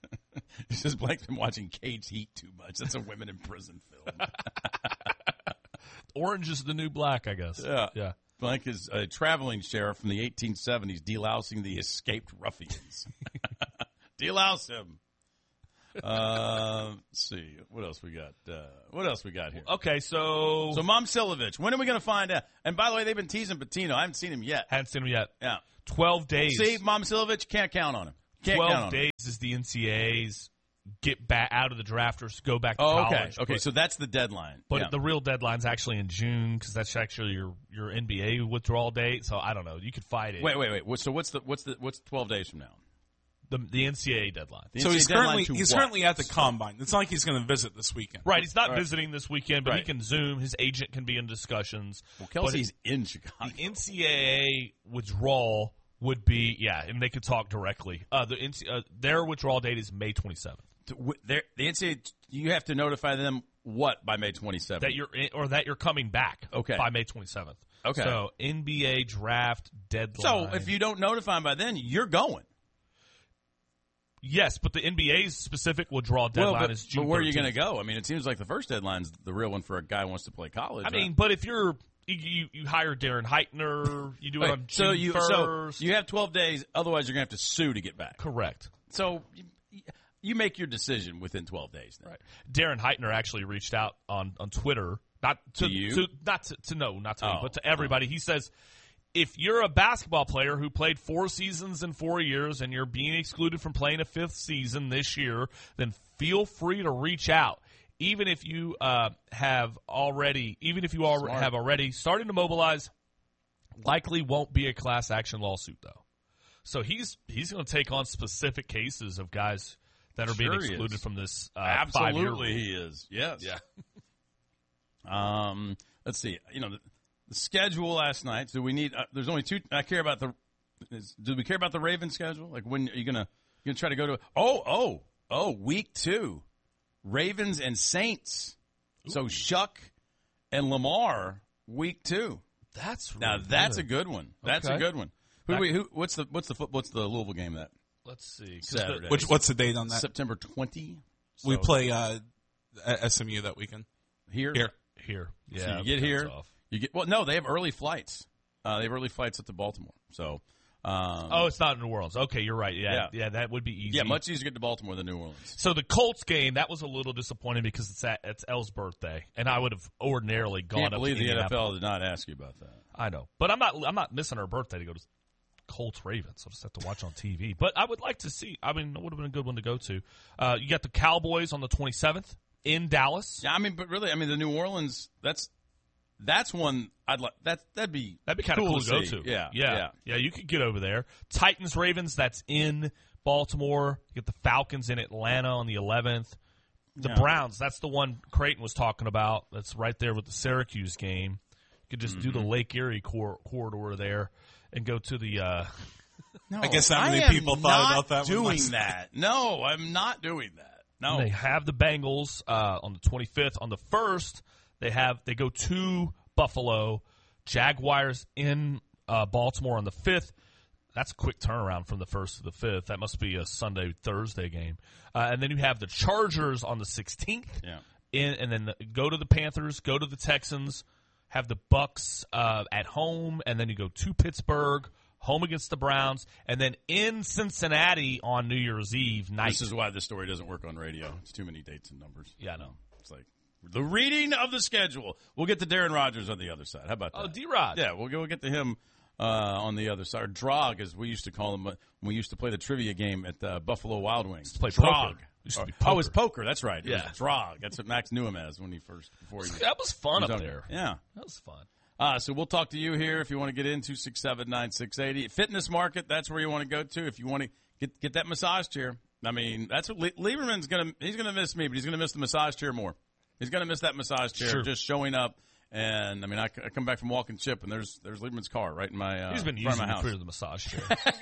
Speaker 2: He says Blake's been watching Caged Heat too much. That's a women in prison film.
Speaker 4: orange is the new black, I guess.
Speaker 2: Yeah.
Speaker 4: Yeah.
Speaker 2: Blank is a traveling sheriff from the eighteen seventies delousing the escaped ruffians. Delouse him. Uh, let's see. What else we got? Uh, what else we got here?
Speaker 4: Okay, so...
Speaker 2: So Momcilovic, when are we going to find out? And by the way, they've been teasing Patino. I haven't seen him yet.
Speaker 4: Haven't seen him yet.
Speaker 2: Yeah.
Speaker 4: twelve days.
Speaker 2: See, Momcilovic, can't count on him. Can't count on
Speaker 4: twelve days
Speaker 2: him.
Speaker 4: is the N C A A's get back out of the draft or go back to
Speaker 2: Oh,
Speaker 4: college.
Speaker 2: okay. Okay,
Speaker 4: but,
Speaker 2: so that's the deadline.
Speaker 4: but
Speaker 2: yeah.
Speaker 4: the real deadline's actually in June because that's actually your, your N B A withdrawal date. So I don't know. You could fight it.
Speaker 2: Wait, wait, wait. So what's the what's the what's twelve days from now?
Speaker 4: The, the N C A A deadline.
Speaker 2: The
Speaker 3: So
Speaker 2: N C A A
Speaker 3: he's
Speaker 2: deadline
Speaker 3: currently
Speaker 2: to
Speaker 3: he's
Speaker 2: what?
Speaker 3: currently at the combine. It's not like he's going to visit this weekend.
Speaker 4: Right. He's not
Speaker 2: Right.
Speaker 4: visiting this weekend, but he
Speaker 2: Right.
Speaker 4: can Zoom. His agent can be in discussions.
Speaker 2: Well,
Speaker 4: But
Speaker 2: Kelsey's in Chicago.
Speaker 4: The N C A A withdrawal would be, yeah, and they could talk directly. Uh, the N C A A, uh, their withdrawal date is May twenty-seventh.
Speaker 2: The N C A A, you have to notify them what by May twenty-seventh?
Speaker 4: That you're in, or that you're coming back.
Speaker 2: Okay.
Speaker 4: By May twenty-seventh.
Speaker 2: Okay.
Speaker 4: So N B A draft deadline.
Speaker 2: So if you don't notify them by then, you're going.
Speaker 4: Yes, but the N B A's specific withdrawal deadline
Speaker 2: well, but,
Speaker 4: is June.
Speaker 2: but where are you
Speaker 4: thirteenth.
Speaker 2: going to go? I mean, it seems like the first deadline's the real one for a guy who wants to play college.
Speaker 4: I mean,
Speaker 2: right?
Speaker 4: but if you're you, you, you hire Darren Heitner, you do it
Speaker 2: Wait,
Speaker 4: on June
Speaker 2: so you
Speaker 4: first.
Speaker 2: so you have twelve days. Otherwise, you're going to have to sue to get back.
Speaker 4: Correct.
Speaker 2: So you, you make your decision within twelve days. Then.
Speaker 4: Right. Darren Heitner actually reached out on, on Twitter, not to,
Speaker 2: To you?
Speaker 4: to not to, to no, not to
Speaker 2: Oh.
Speaker 4: me, but to everybody. He says, if you're a basketball player who played four seasons in four years and you're being excluded from playing a fifth season this year, then feel free to reach out. Even if you uh, have already, even if you al-
Speaker 2: Smart.
Speaker 4: have already started to mobilize, likely won't be a class action lawsuit though. So he's he's going to take on specific cases of guys that are being
Speaker 2: Sure he
Speaker 4: excluded
Speaker 2: is.
Speaker 4: from this uh,
Speaker 2: Absolutely,
Speaker 4: five-year
Speaker 2: he is. Yes.
Speaker 4: Yeah.
Speaker 2: Um. Let's see. You know, the, the schedule last night. Do we need? Uh, there's only two. I care about the. Is, do we care about the Ravens schedule? Like when are you gonna you gonna try to go to? Oh, oh, oh, week two, Ravens and Saints. Ooh. So Shuck and Lamar, week two.
Speaker 4: That's really
Speaker 2: now that's
Speaker 4: good.
Speaker 2: a good one. That's
Speaker 4: Okay.
Speaker 2: a good one. Who,
Speaker 4: That-
Speaker 2: do we, who? What's the what's the foot? What's the Louisville game that?
Speaker 4: Let's see. 'Cause
Speaker 2: Saturday.
Speaker 4: the-
Speaker 3: Which what's the date on that?
Speaker 2: September twentieth.
Speaker 3: We play uh, at S M U that weekend.
Speaker 2: here.
Speaker 3: Here.
Speaker 4: Here. Yeah.
Speaker 2: So you
Speaker 4: it
Speaker 2: get
Speaker 4: comes
Speaker 2: here.
Speaker 4: off.
Speaker 2: You get well. No, they have early flights. Uh, they have early flights up to Baltimore. So, um,
Speaker 4: Oh, it's not in New Orleans. Okay, you're right. Yeah,
Speaker 2: Yeah.
Speaker 4: yeah, that would be easy.
Speaker 2: yeah, much easier to get to Baltimore than New Orleans.
Speaker 4: So the Colts game, that was a little disappointing because it's at it's Elle's birthday, and I would have ordinarily gone
Speaker 2: Can't
Speaker 4: up
Speaker 2: believe
Speaker 4: to
Speaker 2: the N F L
Speaker 4: Indianapolis.
Speaker 2: did not ask you about that.
Speaker 4: I know, but I'm not. I'm not missing her birthday to go to Colts Ravens. I'll just have to watch on T V. But I would like to see. I mean, it would have been a good one to go to. Uh, you got the Cowboys on the twenty-seventh in Dallas.
Speaker 2: Yeah, I mean, but really, I mean, the New Orleans. That's that's one I'd like. That that'd be
Speaker 4: That'd be kind of
Speaker 2: cool
Speaker 4: cool to go
Speaker 2: see.
Speaker 4: to.
Speaker 2: Yeah,
Speaker 4: yeah,
Speaker 2: yeah.
Speaker 4: yeah. You could get over there. Titans Ravens. That's in Baltimore. You get the Falcons in Atlanta on the eleventh. The
Speaker 2: Yeah.
Speaker 4: Browns. That's the one Creighton was talking about. That's right there with the Syracuse game. You could just
Speaker 2: Mm-hmm.
Speaker 4: do the Lake Erie cor- corridor there and go to the. Uh,
Speaker 2: No,
Speaker 3: I guess not many
Speaker 2: am
Speaker 3: people thought
Speaker 2: not
Speaker 3: about that one
Speaker 2: Doing
Speaker 3: last-
Speaker 2: that? No, I'm not doing that. No,
Speaker 4: They have the Bengals uh, on the twenty-fifth. On the first, they have they go to Buffalo. Jaguars in uh, Baltimore on the fifth. That's a quick turnaround from the first to the fifth. That must be a Sunday Thursday game. Uh, and then you have the Chargers on the sixteenth.
Speaker 2: Yeah.
Speaker 4: In, and then go to the Panthers, go to the Texans, have the Bucks uh, at home, and then you go to Pittsburgh, home against the Browns, and then in Cincinnati on New Year's Eve night.
Speaker 2: This is why this story doesn't work on radio. It's too many dates and numbers.
Speaker 4: Yeah, I know.
Speaker 2: It's like the reading of the schedule. We'll get to Darren Rodgers on the other side. How about that?
Speaker 4: Oh, D-Rod.
Speaker 2: Yeah, we'll go get to him uh, on the other side. Or Drog, as we used to call him uh, when we used to play the trivia game at uh, Buffalo Wild Wings.
Speaker 4: to play
Speaker 2: Drog.
Speaker 4: poker. Used to be
Speaker 2: Oh, it was
Speaker 4: poker.
Speaker 2: poker. That's right. It
Speaker 4: Yeah.
Speaker 2: was Drog. That's what Max knew him as when he first before he.
Speaker 4: That was fun
Speaker 2: was
Speaker 4: up
Speaker 2: on-
Speaker 4: there.
Speaker 2: Yeah.
Speaker 4: That was fun.
Speaker 2: Uh, so we'll talk to you here if you want to get in two six seven nine six eight zero. Fitness Market, that's where you want to go to if you want to get get that massage chair. I mean, that's what Le- Lieberman's going to – he's going to miss me, but he's going to miss the massage chair more. He's going to miss that massage chair
Speaker 4: Sure.
Speaker 2: just showing up. And, I mean, I, I come back from walking chip, and there's there's Lieberman's car right in my uh,
Speaker 4: He's been
Speaker 2: front of
Speaker 4: using
Speaker 2: my
Speaker 4: it
Speaker 2: house.
Speaker 4: for the massage chair.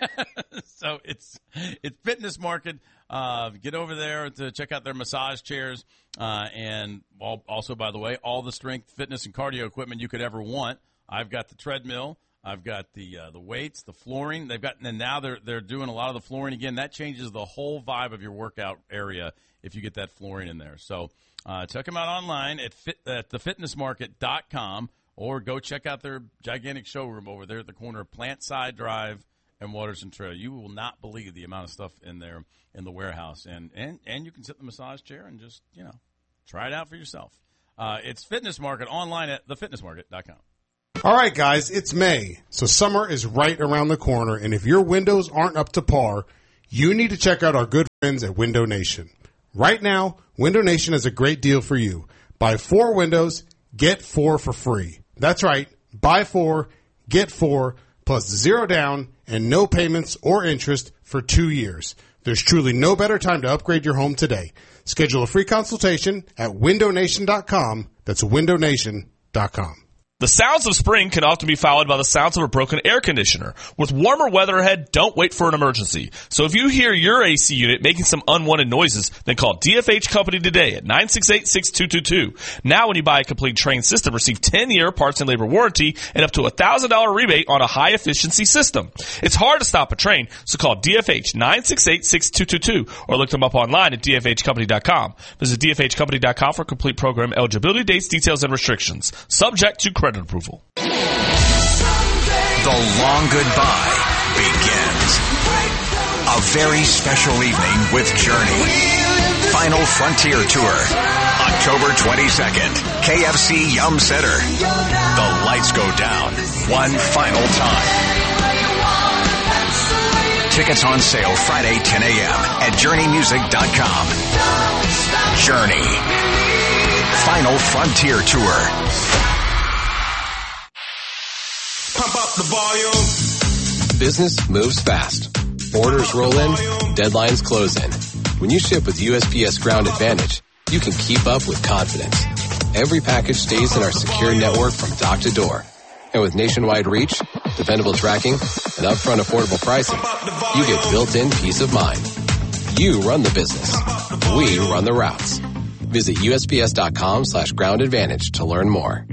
Speaker 2: So it's it's Fitness Market. Uh, get over there to check out their massage chairs, uh, and all, also, by the way, all the strength, fitness, and cardio equipment you could ever want. I've got the treadmill. I've got the uh, the weights, the flooring. They've got, and now they're they're doing a lot of the flooring again. That changes the whole vibe of your workout area if you get that flooring in there. So uh, check them out online at fit, at the fitness market dot com, or go check out their gigantic showroom over there at the corner of Plantside Drive and Waterson Trail. You will not believe the amount of stuff in there in the warehouse, and and and you can sit in the massage chair and just, you know, try it out for yourself. Uh, it's Fitness Market online at the fitness market dot com.
Speaker 5: All right, guys, it's May, so summer is right around the corner, and if your windows aren't up to par, you need to check out our good friends at Window Nation. Right now, Window Nation has a great deal for you. Buy four windows, get four for free. That's right, buy four, get four, plus zero down and no payments or interest for two years. There's truly no better time to upgrade your home today. Schedule a free consultation at window nation dot com. That's window nation dot com.
Speaker 4: The sounds of spring can often be followed by the sounds of a broken air conditioner. With warmer weather ahead, don't wait for an emergency. So if you hear your A C unit making some unwanted noises, then call D F H Company today at nine six eight, six two two two. Now when you buy a complete Train system, receive ten-year parts and labor warranty and up to a one thousand dollars rebate on a high-efficiency system. It's hard to stop a Train, so call D F H nine six eight, six two two two or look them up online at D F H company dot com. Visit D F H company dot com for complete program eligibility, dates, details, and restrictions. Subject to credit approval.
Speaker 6: The long goodbye begins. A very special evening with Journey. Final Frontier Tour. October twenty-second. K F C Yum Center. The lights go down one final time. Tickets on sale Friday ten a.m. at journey music dot com. Journey. Final Frontier Tour.
Speaker 7: Pump up the volume.
Speaker 8: Business moves fast. Orders roll in, deadlines close in. When you ship with U S P S Ground Advantage, you can keep up with confidence. Every package stays in our secure network from dock to door. And with nationwide reach, dependable tracking, and upfront affordable pricing, you get built-in peace of mind. You run the business. We run the routes. Visit U S P S dot com slash ground advantage to learn more.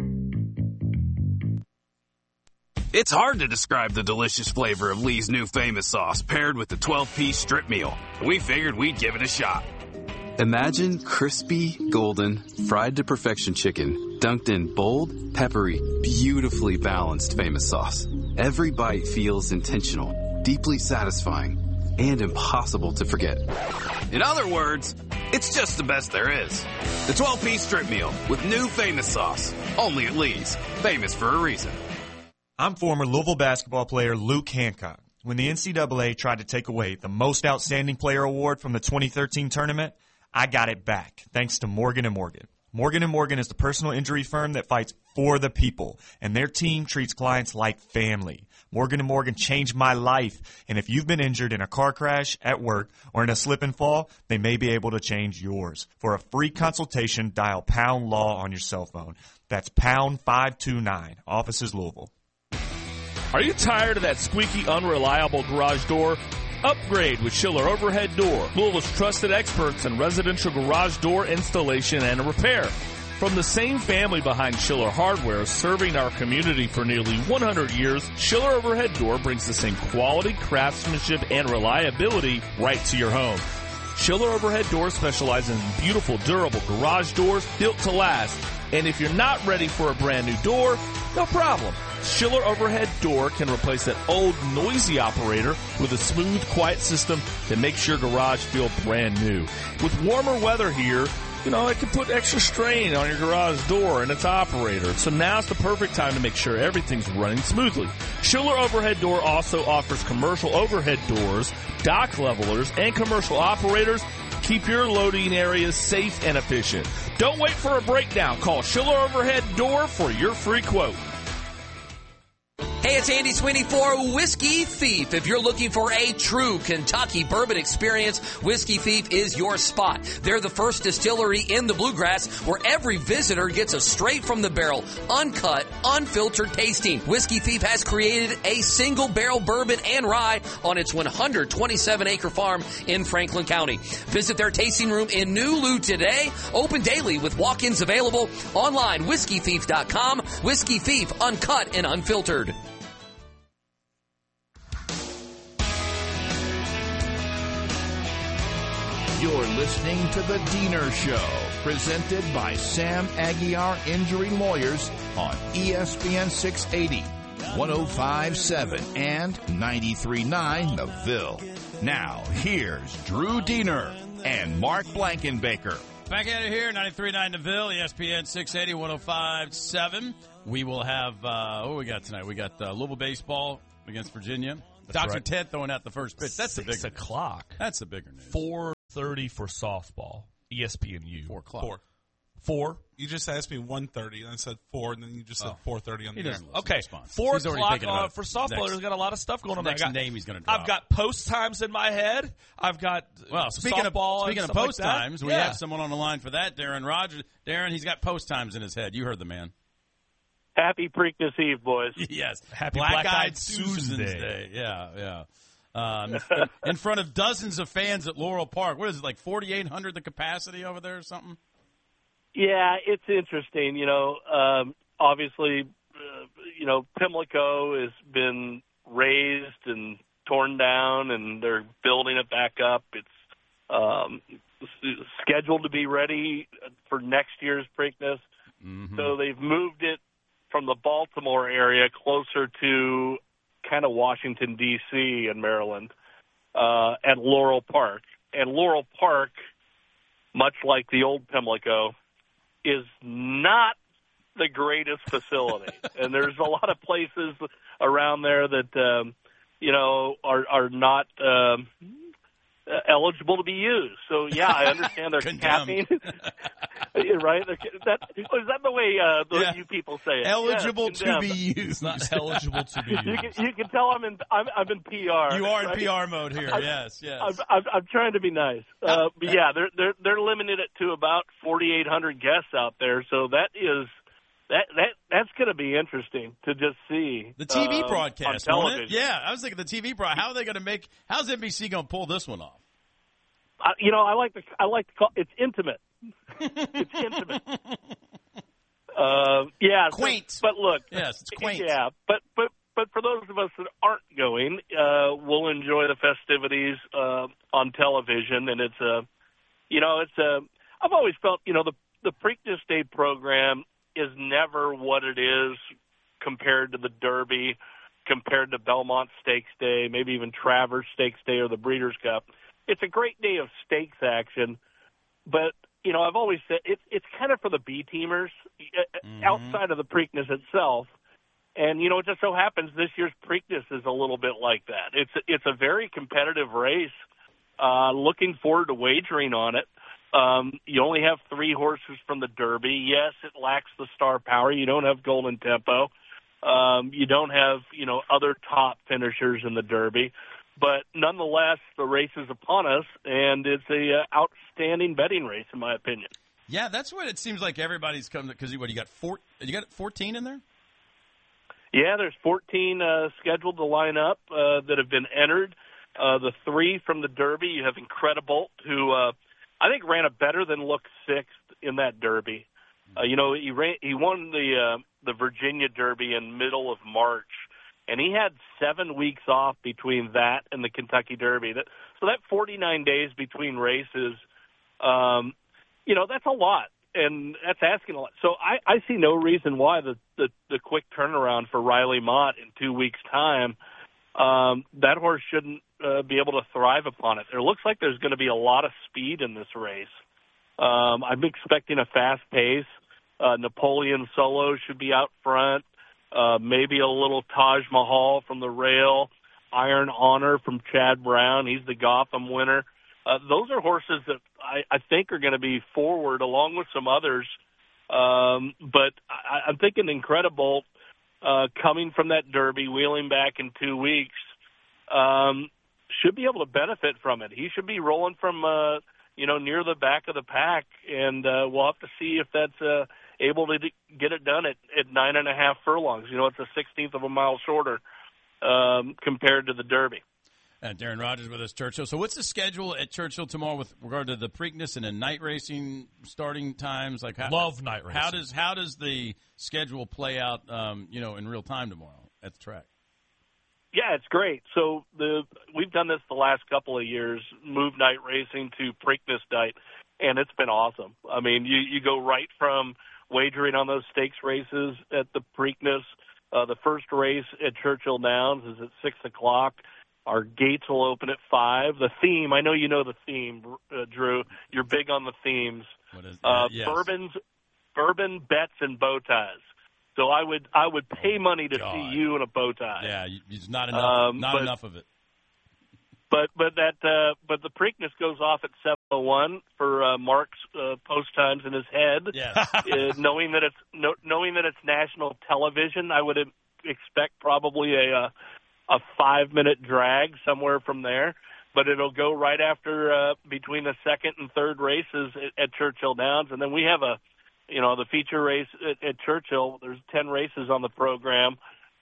Speaker 9: It's hard to describe the delicious flavor of Lee's new famous sauce paired with the twelve-piece strip meal. We figured we'd give it a shot.
Speaker 10: Imagine crispy, golden, fried to perfection chicken dunked in bold, peppery, beautifully balanced famous sauce. Every bite feels intentional, deeply satisfying, and impossible to forget.
Speaker 9: In other words, it's just the best there is. The twelve-piece strip meal with new famous sauce. Only at Lee's. Famous for a reason.
Speaker 11: I'm former Louisville basketball player Luke Hancock. When the N C double A tried to take away the Most Outstanding Player Award from the twenty thirteen tournament, I got it back, thanks to Morgan and Morgan. Morgan and Morgan is the personal injury firm that fights for the people, and their team treats clients like family. Morgan and Morgan changed my life, and if you've been injured in a car crash, at work, or in a slip and fall, they may be able to change yours. For a free consultation, dial pound law on your cell phone. That's pound five two nine. Offices Louisville.
Speaker 4: Are you tired of that squeaky, unreliable garage door? Upgrade with Schiller Overhead Door, Louisville's trusted experts in residential garage door installation and repair. From the same family behind Schiller Hardware, serving our community for nearly one hundred years, Schiller Overhead Door brings the same quality, craftsmanship, and reliability right to your home. Schiller Overhead Door specializes in beautiful, durable garage doors built to last. And if you're not ready for a brand new door, no problem. Schiller Overhead Door can replace that old, noisy operator with a smooth, quiet system that makes your garage feel brand new. With warmer weather here, you know, it can put extra strain on your garage door and its operator. So now's the perfect time to make sure everything's running smoothly. Schiller Overhead Door also offers commercial overhead doors, dock levelers, and commercial operators. Keep your loading areas safe and efficient. Don't wait for a breakdown. Call Schiller Overhead Door for your free quote.
Speaker 12: Hey, it's Andy Sweeney for Whiskey Thief. If you're looking for a true Kentucky bourbon experience, Whiskey Thief is your spot. They're the first distillery in the Bluegrass where every visitor gets a straight from the barrel, uncut, unfiltered tasting. Whiskey Thief has created a single barrel bourbon and rye on its one hundred twenty-seven acre farm in Franklin County. Visit their tasting room in New Lou today. Open daily with walk-ins available. Online, whiskey thief dot com. Whiskey Thief, uncut and unfiltered.
Speaker 1: You're listening to The Diener Show, presented by Sam Aguiar Injury Lawyers on E S P N six eighty, one oh five point seven, and ninety-three point nine The Ville. Now, here's Drew Diener and Mark Blankenbaker.
Speaker 2: Back at it here, ninety-three point nine The Ville, E S P N six eighty, one oh five point seven. We will have, uh, what we got tonight? We got uh, Louisville baseball against Virginia.
Speaker 4: That's
Speaker 2: Doctor
Speaker 4: right.
Speaker 2: Ted throwing out the first pitch. That's the
Speaker 4: Six
Speaker 2: bigger
Speaker 4: o'clock.
Speaker 2: That's the bigger news.
Speaker 4: Four thirty for softball. E S P N U.
Speaker 2: Four o'clock.
Speaker 3: Four.
Speaker 4: Four.
Speaker 3: You just asked me one thirty, and I said four, and then you just said
Speaker 2: Oh.
Speaker 3: four thirty on
Speaker 2: He
Speaker 3: the air.
Speaker 2: doesn't listen.
Speaker 4: Okay,
Speaker 2: Response.
Speaker 4: four
Speaker 2: He's already
Speaker 4: o'clock
Speaker 2: thinking
Speaker 4: uh,
Speaker 2: about
Speaker 4: for softball.
Speaker 2: next-
Speaker 4: There's got a lot of stuff going on.
Speaker 2: next
Speaker 4: I got,
Speaker 2: name he's gonna drop.
Speaker 4: I've got post times in my head. I've got
Speaker 2: Well, speaking of
Speaker 4: softball
Speaker 2: speaking
Speaker 4: and
Speaker 2: of
Speaker 4: stuff
Speaker 2: post
Speaker 4: like that.
Speaker 2: times, we
Speaker 4: Yeah.
Speaker 2: have someone on the line for that. Darren Rogers. Darren, he's got post times in his head. You heard the man.
Speaker 13: Happy Preakness Eve, boys.
Speaker 2: Yes.
Speaker 4: Happy
Speaker 2: Black-Eyed
Speaker 4: Black-Eyed
Speaker 2: Susan's
Speaker 4: Susan
Speaker 2: Day.
Speaker 4: Day.
Speaker 2: Yeah, yeah. Um, in front of dozens of fans at Laurel Park. What is it, like forty-eight hundred the capacity over there or something?
Speaker 13: Yeah, it's interesting. You know, um, obviously, uh, you know, Pimlico has been razed and torn down, and they're building it back up. It's um, scheduled to be ready for next year's Preakness.
Speaker 2: Mm-hmm.
Speaker 13: So they've moved it from the Baltimore area closer to kind of Washington, D C and Maryland uh, at Laurel Park. And Laurel Park, much like the old Pimlico, is not the greatest facility. And there's a lot of places around there that, um, you know, are, are not um, eligible to be used. So, yeah, I understand they're capping. Right? That, is that the way uh, the,
Speaker 2: Yeah.
Speaker 13: you people say it?
Speaker 2: Eligible
Speaker 13: Yes,
Speaker 2: to
Speaker 13: condemned.
Speaker 2: be used.
Speaker 4: Not eligible to be used.
Speaker 13: You can, you can tell I'm in I'm, I'm in P R.
Speaker 2: You are in
Speaker 13: right?
Speaker 2: P R mode here.
Speaker 13: I'm-
Speaker 2: yes, yes.
Speaker 13: I'm, I'm, I'm trying to be nice, uh, but yeah, they're they're they're limiting it to about forty-eight hundred guests out there. So that is that that that's going to be interesting to just see
Speaker 2: The T V
Speaker 13: uh,
Speaker 2: broadcast,
Speaker 13: on
Speaker 2: won't
Speaker 13: television.
Speaker 2: it? Yeah, I was thinking the T V broadcast. How are they going to make? How's N B C going to pull this one off?
Speaker 13: I, you know, I like to I like to call it's intimate. It's intimate. Uh, yeah, so-
Speaker 2: Quaint.
Speaker 13: but look,
Speaker 2: Yes, it's quaint.
Speaker 13: Yeah, but but but for those of us that aren't going, uh, we'll enjoy the festivities uh, on television, and it's a, you know, it's a. I've always felt, you know, the the Preakness Day program is never what it is compared to the Derby, compared to Belmont Stakes Day, maybe even Travers Stakes Day or the Breeders' Cup. It's a great day of stakes action, but you know, I've always said it's it's kind of for the B teamers
Speaker 2: Mm-hmm.
Speaker 13: outside of the Preakness itself. And you know, it just so happens this year's Preakness is a little bit like that. It's it's a very competitive race. Uh, looking forward to wagering on it. Um, you only have three horses from the Derby. Yes, it lacks the star power. You don't have Golden Tempo. Um, you don't have, you know, other top finishers in the Derby. But nonetheless, the race is upon us, and it's a uh, outstanding betting race, in my opinion.
Speaker 2: Yeah, that's what it seems like everybody's come to. Because what you got four? You got fourteen in there?
Speaker 13: Yeah, there's fourteen uh, scheduled to line up uh, that have been entered. Uh, the three from the Derby, you have Incredibolt, who uh, I think ran a better than look sixth in that Derby. Uh, you know, he ran, he won the uh, the Virginia Derby in middle of March. And he had seven weeks off between that and the Kentucky Derby. That, so that forty-nine days between races, um, you know, that's a lot. And that's asking a lot. So I, I see no reason why the, the, the quick turnaround for Riley Mott in two weeks' time, um, that horse shouldn't uh, be able to thrive upon it. It looks like there's going to be a lot of speed in this race. Um, I'm expecting a fast pace. Uh, Napoleon Solo should be out front. Uh, maybe a little Taj Mahal from the rail, Iron Honor from Chad Brown. He's the Gotham winner. Uh, those are horses that I, I think are going to be forward along with some others. Um, but I, I'm thinking Incredibolt uh, coming from that Derby, wheeling back in two weeks, um, should be able to benefit from it. He should be rolling from, uh, you know, near the back of the pack, and uh, we'll have to see if that's uh, – able to get it done at, at nine and a half furlongs. You know, it's a sixteenth of a mile shorter um, compared to the Derby.
Speaker 2: And Darren Rogers with us, Churchill. So what's the schedule at Churchill tomorrow with regard to the Preakness and the night racing starting times? Like, how,
Speaker 4: Love night racing.
Speaker 2: How does how does the schedule play out, um, you know, in real time tomorrow at the track?
Speaker 13: Yeah, it's great. So the we've done this the last couple of years, move night racing to Preakness night, and it's been awesome. I mean, you, you go right from wagering on those stakes races at the Preakness. Uh, the first race at Churchill Downs is at six o'clock. Our gates will open at five. The theme, I know you know the theme, uh, Drew. You're big on the themes.
Speaker 2: What is
Speaker 13: uh,
Speaker 2: yes.
Speaker 13: Bourbons, bourbon, bets, and bow ties. So I would I would pay money to
Speaker 2: God.
Speaker 13: see you in a bow tie.
Speaker 2: Yeah, there's not enough.
Speaker 13: Um,
Speaker 2: not
Speaker 13: but,
Speaker 2: enough of it.
Speaker 13: But but that uh, but the Preakness goes off at seven oh one for uh, Mark's uh, post times in his head.
Speaker 2: Yes.
Speaker 13: uh, knowing that it's no, knowing that it's national television, I would expect probably a a, a five minute drag somewhere from there. But it'll go right after uh, between the second and third races at, at Churchill Downs, and then we have a. You know, the feature race at, at Churchill, there's ten races on the program.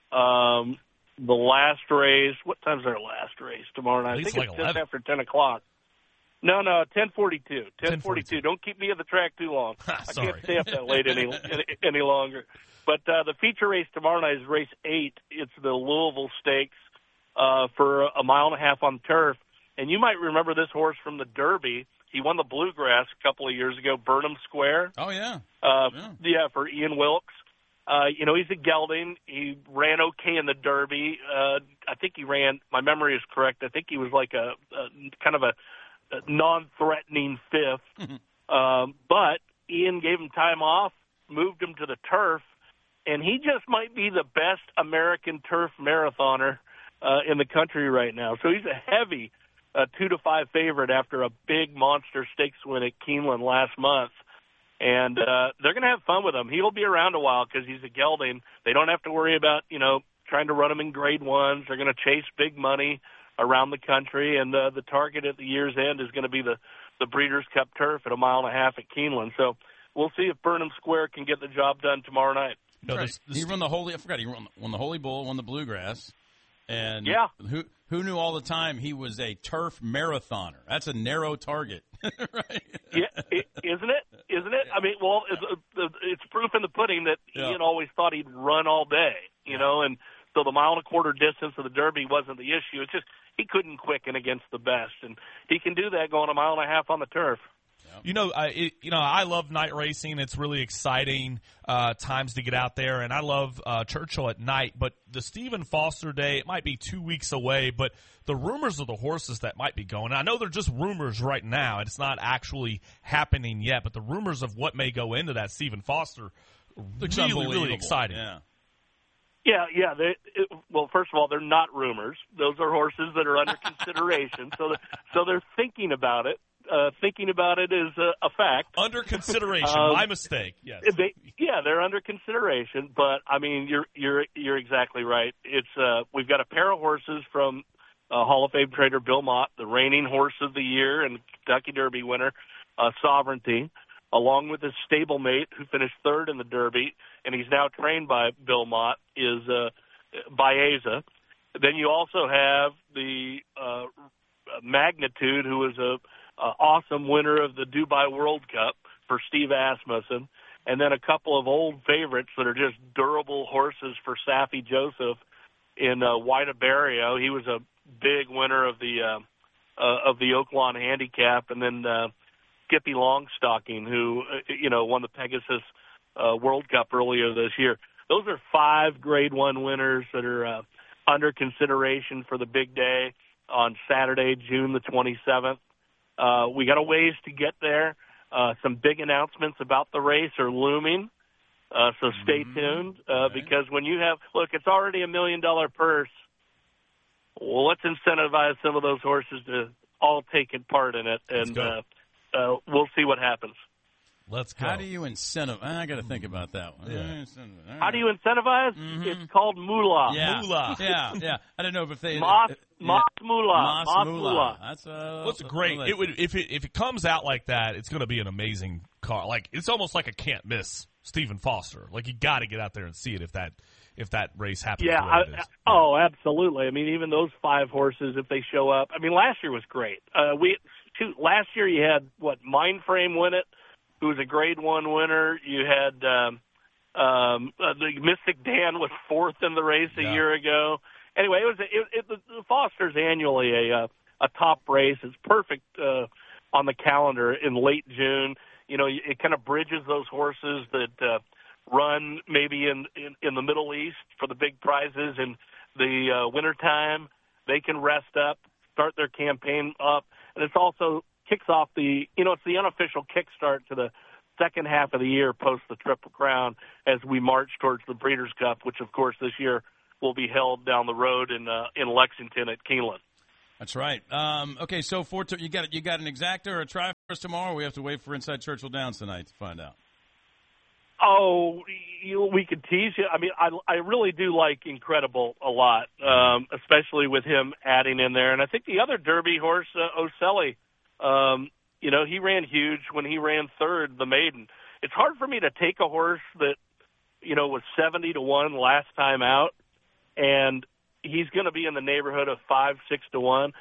Speaker 13: Um, the last race, what time's our last race tomorrow night? I think
Speaker 4: like
Speaker 13: it's
Speaker 4: eleven.
Speaker 13: just after ten o'clock. No, no, ten forty-two. ten forty-two. Don't keep me at the track too long. I can't stay up that late any any, any longer. But uh, the feature race tomorrow night is race eight. It's the Louisville Stakes uh, for a mile and a half on turf. And you might remember this horse from the Derby. He won the Bluegrass a couple of years ago, Burnham Square.
Speaker 2: Oh, yeah.
Speaker 13: Uh,
Speaker 2: yeah.
Speaker 13: yeah, for Ian Wilkes. Uh, you know, he's a gelding. He ran okay in the Derby. Uh, I think he ran, my memory is correct, I think he was like a, a kind of a, a non-threatening fifth. um, but Ian gave him time off, moved him to the turf, and he just might be the best American turf marathoner uh, in the country right now. So he's a heavy a two to five favorite after a big monster stakes win at Keeneland last month. And uh, they're going to have fun with him. He'll be around a while because he's a gelding. They don't have to worry about, you know, trying to run him in grade ones. They're going to chase big money around the country. And uh, the target at the year's end is going to be the, the Breeders' Cup turf at a mile and a half at Keeneland. So we'll see if Burnham Square can get the job done tomorrow night.
Speaker 2: No, right. this, this he won the Holy, I forgot, he won, won the Holy Bull, won the Bluegrass. And
Speaker 13: yeah.
Speaker 2: who who knew all the time he was a turf marathoner? That's a narrow target, right?
Speaker 13: Yeah, it, isn't it? Isn't it? I mean, well, it's, it's proof in the pudding that
Speaker 2: yeah.
Speaker 13: Ian always thought he'd run all day, you know, and so the mile and a quarter distance of the Derby wasn't the issue. It's just he couldn't quicken against the best, and he can do that going a mile and a half on the turf.
Speaker 4: You know, I it, you know I love night racing. It's really exciting uh, times to get out there, and I love uh, Churchill at night. But the Stephen Foster Day, it might be two weeks away, but the rumors of the horses that might be going, I know they're just rumors right now, and it's not actually happening yet, but the rumors of what may go into that Stephen Foster,
Speaker 2: it's
Speaker 4: really, really exciting.
Speaker 2: Yeah.
Speaker 13: Yeah, yeah. They, it, well, first of all, they're not rumors. Those are horses that are under consideration, so that, so they're thinking about it. Uh, thinking about it is a, a fact.
Speaker 4: Under consideration,
Speaker 13: um,
Speaker 4: my mistake. Yes.
Speaker 13: They, yeah, they're under consideration, but I mean, you're you're you're exactly right. It's uh, we've got a pair of horses from uh, Hall of Fame trader Bill Mott, the reigning horse of the year and Kentucky Derby winner, uh, Sovereignty, along with his stablemate who finished third in the Derby, and he's now trained by Bill Mott, is uh, Baeza. Then you also have the uh, Magnitude, who is a Uh, awesome winner of the Dubai World Cup for Steve Asmussen, and then a couple of old favorites that are just durable horses for Safi Joseph in uh, Wida Barrio. He was a big winner of the uh, uh, of the Oaklawn Handicap, and then uh, Skippy Longstocking, who uh, you know won the Pegasus uh, World Cup earlier this year. Those are five Grade One winners that are uh, under consideration for the big day on Saturday, June the twenty-seventh. Uh, we got a ways to get there. Uh, some big announcements about the race are looming, uh, so stay mm-hmm. tuned. Uh, okay. Because when you have, look, it's already a million dollar purse. Well, let's incentivize some of those horses to all take part in it, and uh, uh, we'll see what happens.
Speaker 4: Let's go.
Speaker 2: How do you incentivize? I got to think about that one.
Speaker 4: Yeah.
Speaker 2: Right.
Speaker 13: How do you incentivize? Mm-hmm. It's called moolah.
Speaker 2: Yeah.
Speaker 4: Moolah.
Speaker 2: yeah, yeah. I don't know if they
Speaker 13: Moss,
Speaker 2: if,
Speaker 13: Moss
Speaker 2: yeah.
Speaker 13: moolah.
Speaker 2: Moss,
Speaker 13: Moss
Speaker 2: moolah.
Speaker 13: moolah.
Speaker 2: That's uh.
Speaker 4: What's great? It would if it if it comes out like that, it's going to be an amazing car. Like it's almost like a can't miss Stephen Foster. Like you got to get out there and see it if that if that race happens.
Speaker 13: Yeah.
Speaker 4: I,
Speaker 13: I, oh, absolutely. I mean, even those five horses, if they show up. I mean, last year was great. Uh, we shoot, last year you had what Mindframe win it, who was a Grade One winner. You had um, um, uh, the Mystic Dan was fourth in the race a
Speaker 4: yeah.
Speaker 13: year ago. anyway, it was it, it, the, the Foster's annually a uh, a top race. It's perfect uh, on the calendar in late June. You know, it kind of bridges those horses that uh, run maybe in, in in the Middle East for the big prizes in the uh, wintertime. They can rest up, start their campaign up, and it's also kicks off the, you know, it's the unofficial kickstart to the second half of the year post the Triple Crown as we march towards the Breeders' Cup, which, of course, this year will be held down the road in uh, in Lexington at Keeneland.
Speaker 2: That's right. Um, okay, so for t- you got you got an exacta or a try for us tomorrow? Or we have to wait for Inside Churchill Downs tonight to find out.
Speaker 13: Oh, you, we could tease you. I mean, I, I really do like Incredible a lot, um, especially with him adding in there. And I think the other Derby horse, uh, Ocelli, um, you know, he ran huge when he ran third, the maiden. It's hard for me to take a horse that, you know, was seventy to one last time out, and he's going to be in the neighborhood of five, six to one.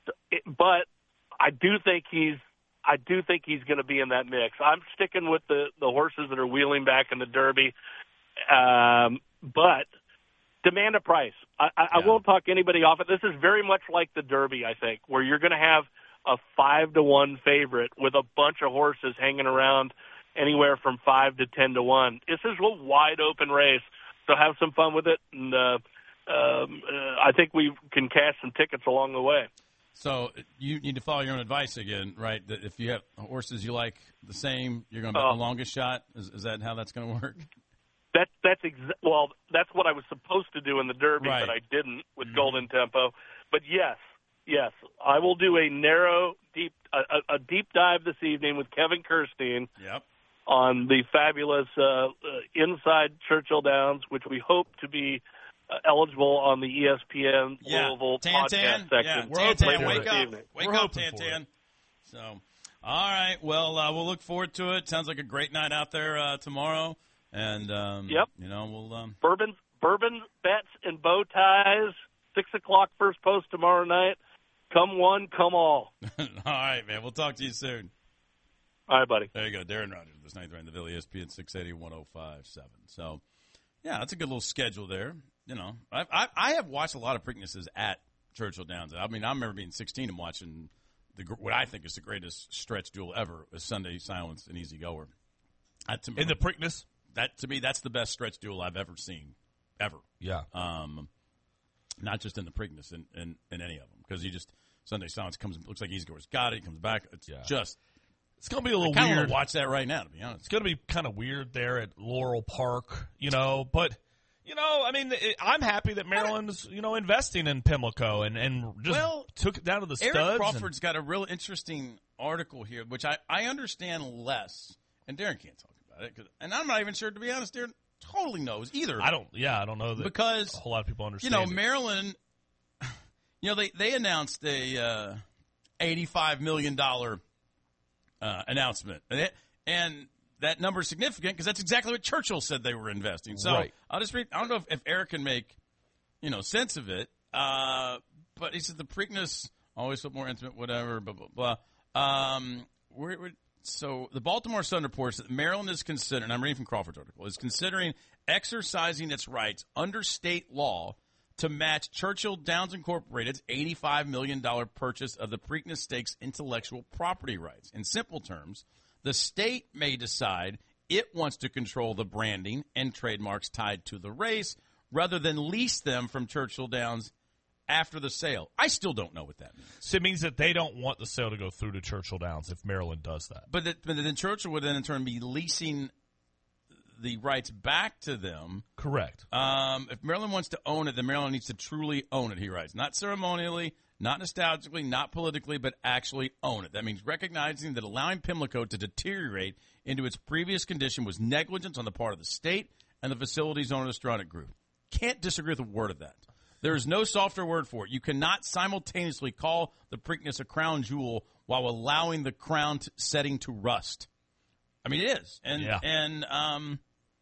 Speaker 13: But I do think he's I do think he's going to be in that mix. I'm sticking with the, the horses that are wheeling back in the Derby. Um, but demand a price. I, I, yeah. I won't talk anybody off it. This is very much like the Derby, I think, where you're going to have a five to one favorite with a bunch of horses hanging around anywhere from five to ten to one. This is a wide open race, so have some fun with it. And uh, um, uh, I think we can cash some tickets along the way.
Speaker 2: So you need to follow your own advice again, right? That if you have horses you like the same, you're going to bet uh, the longest shot. Is, is that how that's going to work?
Speaker 13: That that's exa- well, that's what I was supposed to do in the Derby,
Speaker 2: right.
Speaker 13: but I didn't with
Speaker 2: Mm-hmm.
Speaker 13: Golden Tempo. But yes, yes, I will do a narrow, deep, a, a deep dive this evening with Kevin Kirstein.
Speaker 2: Yep.
Speaker 13: On the fabulous uh, uh, Inside Churchill Downs, which we hope to be Uh, eligible on the E S P N
Speaker 2: yeah.
Speaker 13: Louisville
Speaker 2: Tan-tan.
Speaker 13: podcast section.
Speaker 2: Yeah. Tan-tan, wake up.
Speaker 13: Evening.
Speaker 2: Wake We're up, Tan-Tan. So, all right. Well, uh, we'll look forward to it. Sounds like a great night out there uh, tomorrow. And, um,
Speaker 13: yep.
Speaker 2: you know, we'll... Um...
Speaker 13: Bourbon, bourbon bets and bow ties, six o'clock first post tomorrow night. Come one, come all.
Speaker 2: All right, man. We'll talk to you soon.
Speaker 13: All right, buddy.
Speaker 2: There you go. Darren Rogers, this ninth round, the Ville, E S P N six eighty, one oh five point seven. So, yeah, that's a good little schedule there. You know, I, I I have watched a lot of Preaknesses at Churchill Downs. I mean, I remember being sixteen and watching the what I think is the greatest stretch duel ever, was Sunday Silence and Easy Goer. That, to me,
Speaker 4: in the Preakness?
Speaker 2: That, to me, that's the best stretch duel I've ever seen, ever.
Speaker 4: Yeah.
Speaker 2: Um, not just in the Preakness, in, in, in any of them. Because you just, Sunday Silence comes, looks like Easy Goer's got it, he comes back. It's yeah. just...
Speaker 4: It's going to be a little
Speaker 2: I
Speaker 4: weird.
Speaker 2: Want to watch that right now, to be honest.
Speaker 4: It's going to be kind of weird there at Laurel Park, you know, but... You know, I mean, it, I'm happy that Maryland's, you know, investing in Pimlico and, and just
Speaker 2: well,
Speaker 4: took it down to the studs.
Speaker 2: Eric Crawford's and, got a real interesting article here, which I, I understand less, and Darren can't talk about it. Cause, and I'm not even sure, to be honest, Darren totally knows either.
Speaker 4: I don't, yeah, I don't know that
Speaker 2: because
Speaker 4: a whole lot of people understand.
Speaker 2: You know,
Speaker 4: it.
Speaker 2: Maryland, you know, they, they announced a uh, eighty-five million dollars uh, announcement, and, it, and that number is significant because that's exactly what Churchill said they were investing. So
Speaker 4: right.
Speaker 2: I'll just read. I don't know if, if Eric can make, you know, sense of it. Uh, but he said the Preakness always felt more intimate, whatever. Blah blah blah. Um, we're, we're, so the Baltimore Sun reports that Maryland is considering. I'm reading from Crawford's article. Is considering exercising its rights under state law to match Churchill Downs Incorporated's eighty-five million dollars purchase of the Preakness Stakes intellectual property rights. In simple terms, the state may decide it wants to control the branding and trademarks tied to the race rather than lease them from Churchill Downs after the sale. I still don't know what that means.
Speaker 4: So it means that they don't want the sale to go through to Churchill Downs if Maryland does that.
Speaker 2: But, that, but then Churchill would then in turn be leasing the rights back to them.
Speaker 4: Correct.
Speaker 2: Um, if Maryland wants to own it, then Maryland needs to truly own it, he writes. Not ceremonially, not nostalgically, not politically, but actually own it. That means recognizing that allowing Pimlico to deteriorate into its previous condition was negligence on the part of the state and the facility's owner, the Stronach Group. Can't disagree with a word of that. There is no softer word for it. You cannot simultaneously call the Preakness a crown jewel while allowing the crown t- setting to rust. I mean, it is. And,
Speaker 4: yeah.
Speaker 2: and um,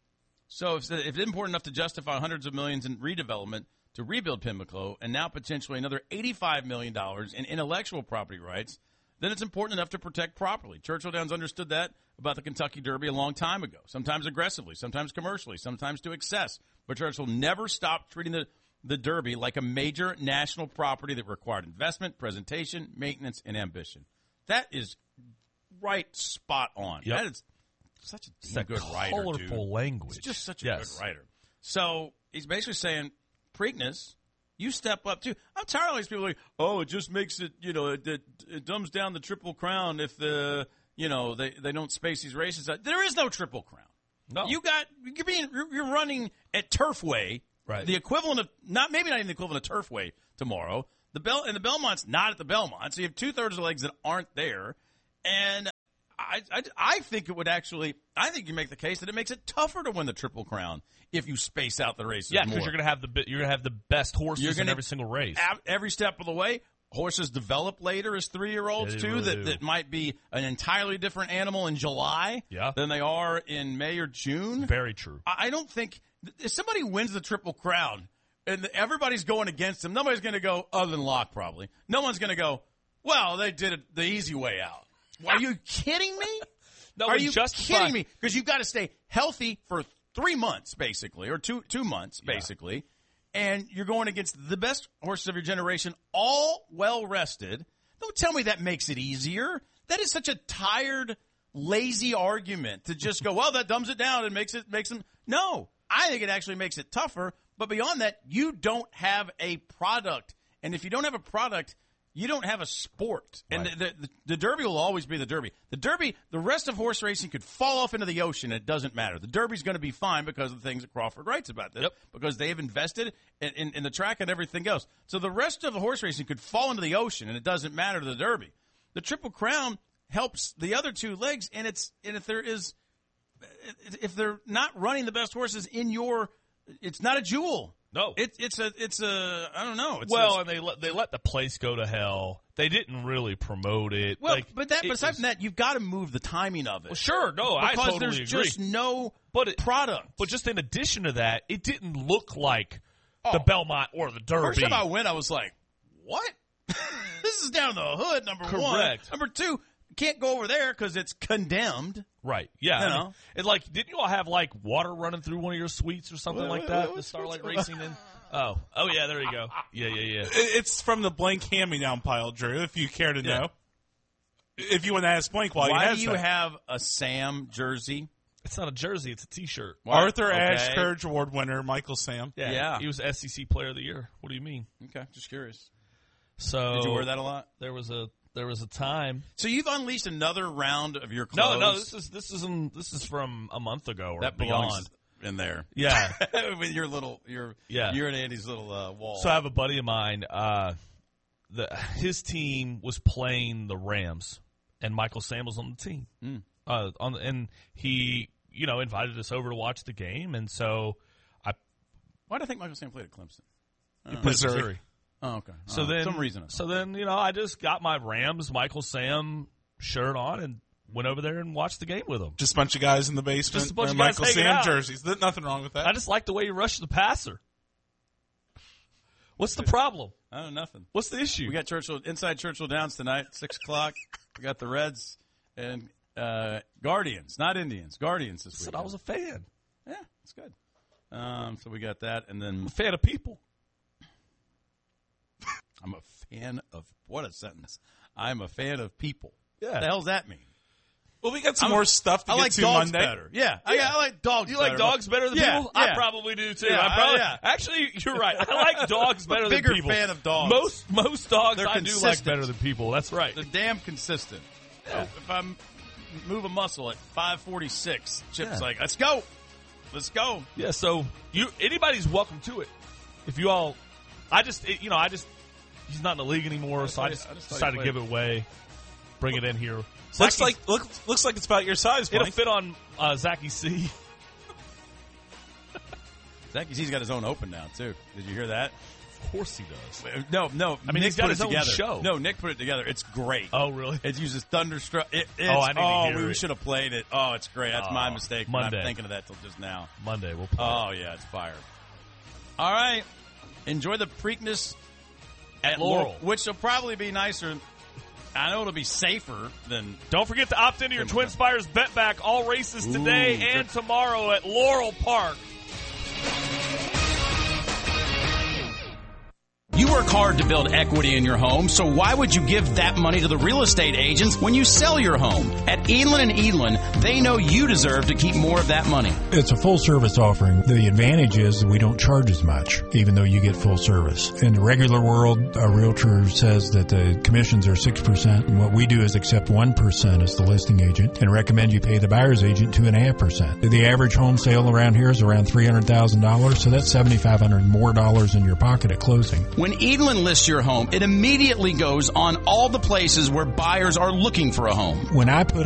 Speaker 2: so if, if it's important enough to justify hundreds of millions in redevelopment to rebuild Pimlico, and now potentially another eighty-five million dollars in intellectual property rights, then it's important enough to protect properly. Churchill Downs understood that about the Kentucky Derby a long time ago, sometimes aggressively, sometimes commercially, sometimes to excess. But Churchill never stopped treating the, the Derby like a major national property that required investment, presentation, maintenance, and ambition. That is right spot on.
Speaker 4: Yep.
Speaker 2: That is such a
Speaker 4: It's
Speaker 2: damn
Speaker 4: that
Speaker 2: good writer,
Speaker 4: colorful
Speaker 2: dude.
Speaker 4: language.
Speaker 2: He's just such a
Speaker 4: Yes.
Speaker 2: good writer. So he's basically saying, Preakness, you step up too. I'm tired of these people like, oh, it just makes it, you know, it, it, it dumbs down the Triple Crown if the, you know, they, they don't space these races out. There is no Triple Crown.
Speaker 4: No.
Speaker 2: You got, you're being, you're, you're running at Turfway,
Speaker 4: Right.
Speaker 2: the equivalent of, not, maybe not even the equivalent of Turfway tomorrow. The Bel, and the Belmont's not at the Belmont. So you have two thirds of the legs that aren't there. And I, I, I think it would actually, I think you make the case that it makes it tougher to win the Triple Crown if you space out the races
Speaker 4: Yeah,
Speaker 2: more.
Speaker 4: because you're gonna have the bi- you're gonna have the best horses
Speaker 2: You're
Speaker 4: in
Speaker 2: gonna-
Speaker 4: every single race.
Speaker 2: Ab- every step of the way. Horses develop later as three-year-olds,
Speaker 4: Yeah, they
Speaker 2: too,
Speaker 4: really
Speaker 2: that,
Speaker 4: do.
Speaker 2: that might be an entirely different animal in July
Speaker 4: Yeah.
Speaker 2: than they are in May or June.
Speaker 4: Very true.
Speaker 2: I I don't think – if somebody wins the Triple Crown and everybody's going against them, nobody's going to go, other than Locke probably, no one's going to go, well, they did it the easy way out. Are you kidding me?
Speaker 4: No,
Speaker 2: Are
Speaker 4: and
Speaker 2: you
Speaker 4: justify-
Speaker 2: kidding me? Because you've got to stay healthy for three months, basically, or two two months, basically, and you're going against the best horses of your generation, all well-rested. Don't tell me that makes it easier. That is such a tired, lazy argument to just go, well, that dumbs it down and makes it makes them. No, I think it actually makes it tougher. But beyond that, you don't have a product, and if you don't have a product, you don't have a sport. And
Speaker 4: Right.
Speaker 2: the, the, the Derby will always be the Derby. The Derby, the rest of horse racing could fall off into the ocean. It doesn't matter. The Derby's going to be fine because of the things that Crawford writes about this.
Speaker 4: Yep.
Speaker 2: Because they have invested in, in, in the track and everything else. So the rest of the horse racing could fall into the ocean, and it doesn't matter to the Derby. The Triple Crown helps the other two legs, and it's and if there is, if they're not running the best horses in your, it's not a jewel.
Speaker 4: No,
Speaker 2: it, it's a it's a I don't know. It's
Speaker 4: well,
Speaker 2: a,
Speaker 4: and they let they let the place go to hell. They didn't really promote it.
Speaker 2: Well,
Speaker 4: like,
Speaker 2: but that,
Speaker 4: it
Speaker 2: but aside
Speaker 4: was-
Speaker 2: from that, you've got to move the timing of it.
Speaker 4: Well, sure, no, I
Speaker 2: because
Speaker 4: totally
Speaker 2: there's
Speaker 4: agree.
Speaker 2: just no
Speaker 4: but it,
Speaker 2: product.
Speaker 4: But just in addition to that, it didn't look like
Speaker 2: Oh.
Speaker 4: the Belmont or the Derby.
Speaker 2: First time I went, I was like, "What? This is down the hood." Number one.
Speaker 4: Correct.
Speaker 2: Number two, can't go over there because it's condemned.
Speaker 4: Right. Yeah.
Speaker 2: You
Speaker 4: I
Speaker 2: know?
Speaker 4: mean, and like, didn't you all have like water running through one of your suites or something
Speaker 2: What-
Speaker 4: like
Speaker 2: what-
Speaker 4: that?
Speaker 2: what-
Speaker 4: The Starlight
Speaker 2: what's-
Speaker 4: Racing in. Oh. Oh yeah. There you go. Yeah. Yeah. Yeah.
Speaker 3: It- It's from the Blank hand-me-down pile, Drew, if you care to
Speaker 2: Yeah.
Speaker 3: know. If you want to ask Blank while
Speaker 2: Why
Speaker 3: he has
Speaker 2: do you
Speaker 3: that.
Speaker 2: have a Sam jersey?
Speaker 4: It's not a jersey. It's a T-shirt.
Speaker 2: Why-
Speaker 3: Arthur Ashe
Speaker 2: okay.
Speaker 3: Courage Award winner Michael Sam.
Speaker 4: Yeah.
Speaker 2: Yeah.
Speaker 4: He was S E C Player of the Year. What do you mean?
Speaker 2: Okay, just curious.
Speaker 4: So
Speaker 2: Did you wear that a lot?
Speaker 4: There was a there was a time.
Speaker 2: So you've unleashed another round of your clothes.
Speaker 4: No, no. This is this is in, this is from a month ago or
Speaker 2: that
Speaker 4: beyond.
Speaker 2: belongs in there.
Speaker 4: Yeah.
Speaker 2: With your little, your
Speaker 4: Yeah.
Speaker 2: you're in Andy's little uh, wall.
Speaker 4: So I have a buddy of mine. Uh, the his team was playing the Rams, and Michael Sam was on the team.
Speaker 2: Mm.
Speaker 4: Uh, on the, and he, you know, invited us over to watch the game, and so I.
Speaker 2: Why do I think Michael Sam played at Clemson?
Speaker 4: He
Speaker 2: Uh,
Speaker 4: played at Missouri.
Speaker 2: Oh, okay.
Speaker 4: So
Speaker 2: Uh,
Speaker 4: then,
Speaker 2: some reason.
Speaker 4: So then, you know, I just got my Rams Michael Sam shirt on and went over there and watched the game with him.
Speaker 3: Just a bunch of guys in the basement
Speaker 4: Just a bunch
Speaker 3: wearing
Speaker 4: of guys
Speaker 3: Michael
Speaker 4: hanging
Speaker 3: Sam
Speaker 4: out.
Speaker 3: jerseys. There's nothing wrong with that.
Speaker 4: I just like the way he rushed the passer. What's the problem?
Speaker 2: I don't know, nothing.
Speaker 4: What's the issue?
Speaker 2: We got Churchill inside Churchill Downs tonight, six o'clock. We got the Reds and uh, Guardians, not Indians. Guardians this week.
Speaker 4: Said I was a fan.
Speaker 2: Yeah, it's good. Um, so we got that, and then
Speaker 4: I'm a fan of people.
Speaker 2: I'm a fan of what a sentence. I'm a fan of people.
Speaker 4: Yeah.
Speaker 2: What the hell's that mean?
Speaker 3: Well, we got some
Speaker 2: I'm-
Speaker 3: more stuff to
Speaker 2: I
Speaker 3: get
Speaker 2: like
Speaker 3: to
Speaker 2: dogs
Speaker 3: Monday.
Speaker 2: better. Yeah, I, I like dogs.
Speaker 4: You
Speaker 2: better.
Speaker 4: like dogs better than
Speaker 2: Yeah,
Speaker 4: people?
Speaker 2: yeah.
Speaker 4: I probably do too.
Speaker 2: Yeah,
Speaker 4: I probably,
Speaker 2: yeah.
Speaker 4: Actually, you're right. I like dogs better
Speaker 2: I'm a
Speaker 4: than
Speaker 2: bigger
Speaker 4: people.
Speaker 2: fan of dogs.
Speaker 4: Most most dogs
Speaker 2: They're
Speaker 4: I do like
Speaker 2: consistent.
Speaker 4: better than people. That's right.
Speaker 2: They're damn consistent.
Speaker 4: Yeah.
Speaker 2: If I move a muscle at five forty-six, Chip's
Speaker 4: Yeah.
Speaker 2: like, let's go. Let's go.
Speaker 4: Yeah. So you anybody's welcome to it. If you all, I just it, you know I just he's not in the league anymore, so I just,
Speaker 2: I just thought he
Speaker 4: decided to
Speaker 2: played.
Speaker 4: give it away, bring it in here.
Speaker 3: Looks
Speaker 4: Zachy-
Speaker 3: like look, looks like it's about your size,
Speaker 4: it'll
Speaker 3: Blank.
Speaker 4: fit on uh, Zachy C.
Speaker 2: Zachy C's got his own open now, too. Did you hear that?
Speaker 4: Of course he does.
Speaker 2: No, no.
Speaker 4: I mean,
Speaker 2: Nick
Speaker 4: he's got
Speaker 2: put
Speaker 4: his
Speaker 2: it
Speaker 4: own
Speaker 2: together.
Speaker 4: show.
Speaker 2: No, Nick put it together. It's great.
Speaker 4: Oh, really?
Speaker 2: It uses Thunderstruck. It, it's,
Speaker 4: Oh, I need to
Speaker 2: oh,
Speaker 4: hear
Speaker 2: we
Speaker 4: it.
Speaker 2: should have played it. Oh, it's great. That's
Speaker 4: Oh,
Speaker 2: my mistake.
Speaker 4: Monday.
Speaker 2: I'm thinking of that till just now.
Speaker 4: Monday we'll play.
Speaker 2: Oh, yeah, it's fire. All right. Enjoy the Preakness at
Speaker 4: Laurel.
Speaker 2: Laurel, which will probably be nicer. I know it'll be safer than.
Speaker 4: Don't forget to opt into your Twin Spires bet back. All races today
Speaker 2: Ooh,
Speaker 4: and tomorrow at Laurel Park.
Speaker 2: work hard to build equity in your home, so why would you give that money to the real estate agents when you sell your home? At Edlin and Edlin, they know you deserve to keep more of that money.
Speaker 14: It's a full service offering. The advantage is that we don't charge as much, even though you get full service. In the regular world, a realtor says that the commissions are six percent, and what we do is accept one percent as the listing agent and recommend you pay the buyer's agent two point five percent. The average home sale around here is around three hundred thousand dollars, so that's seven thousand five hundred dollars more dollars in your pocket at closing.
Speaker 2: When Edlin lists your home, it immediately goes on all the places where buyers are looking for a home.
Speaker 14: When I put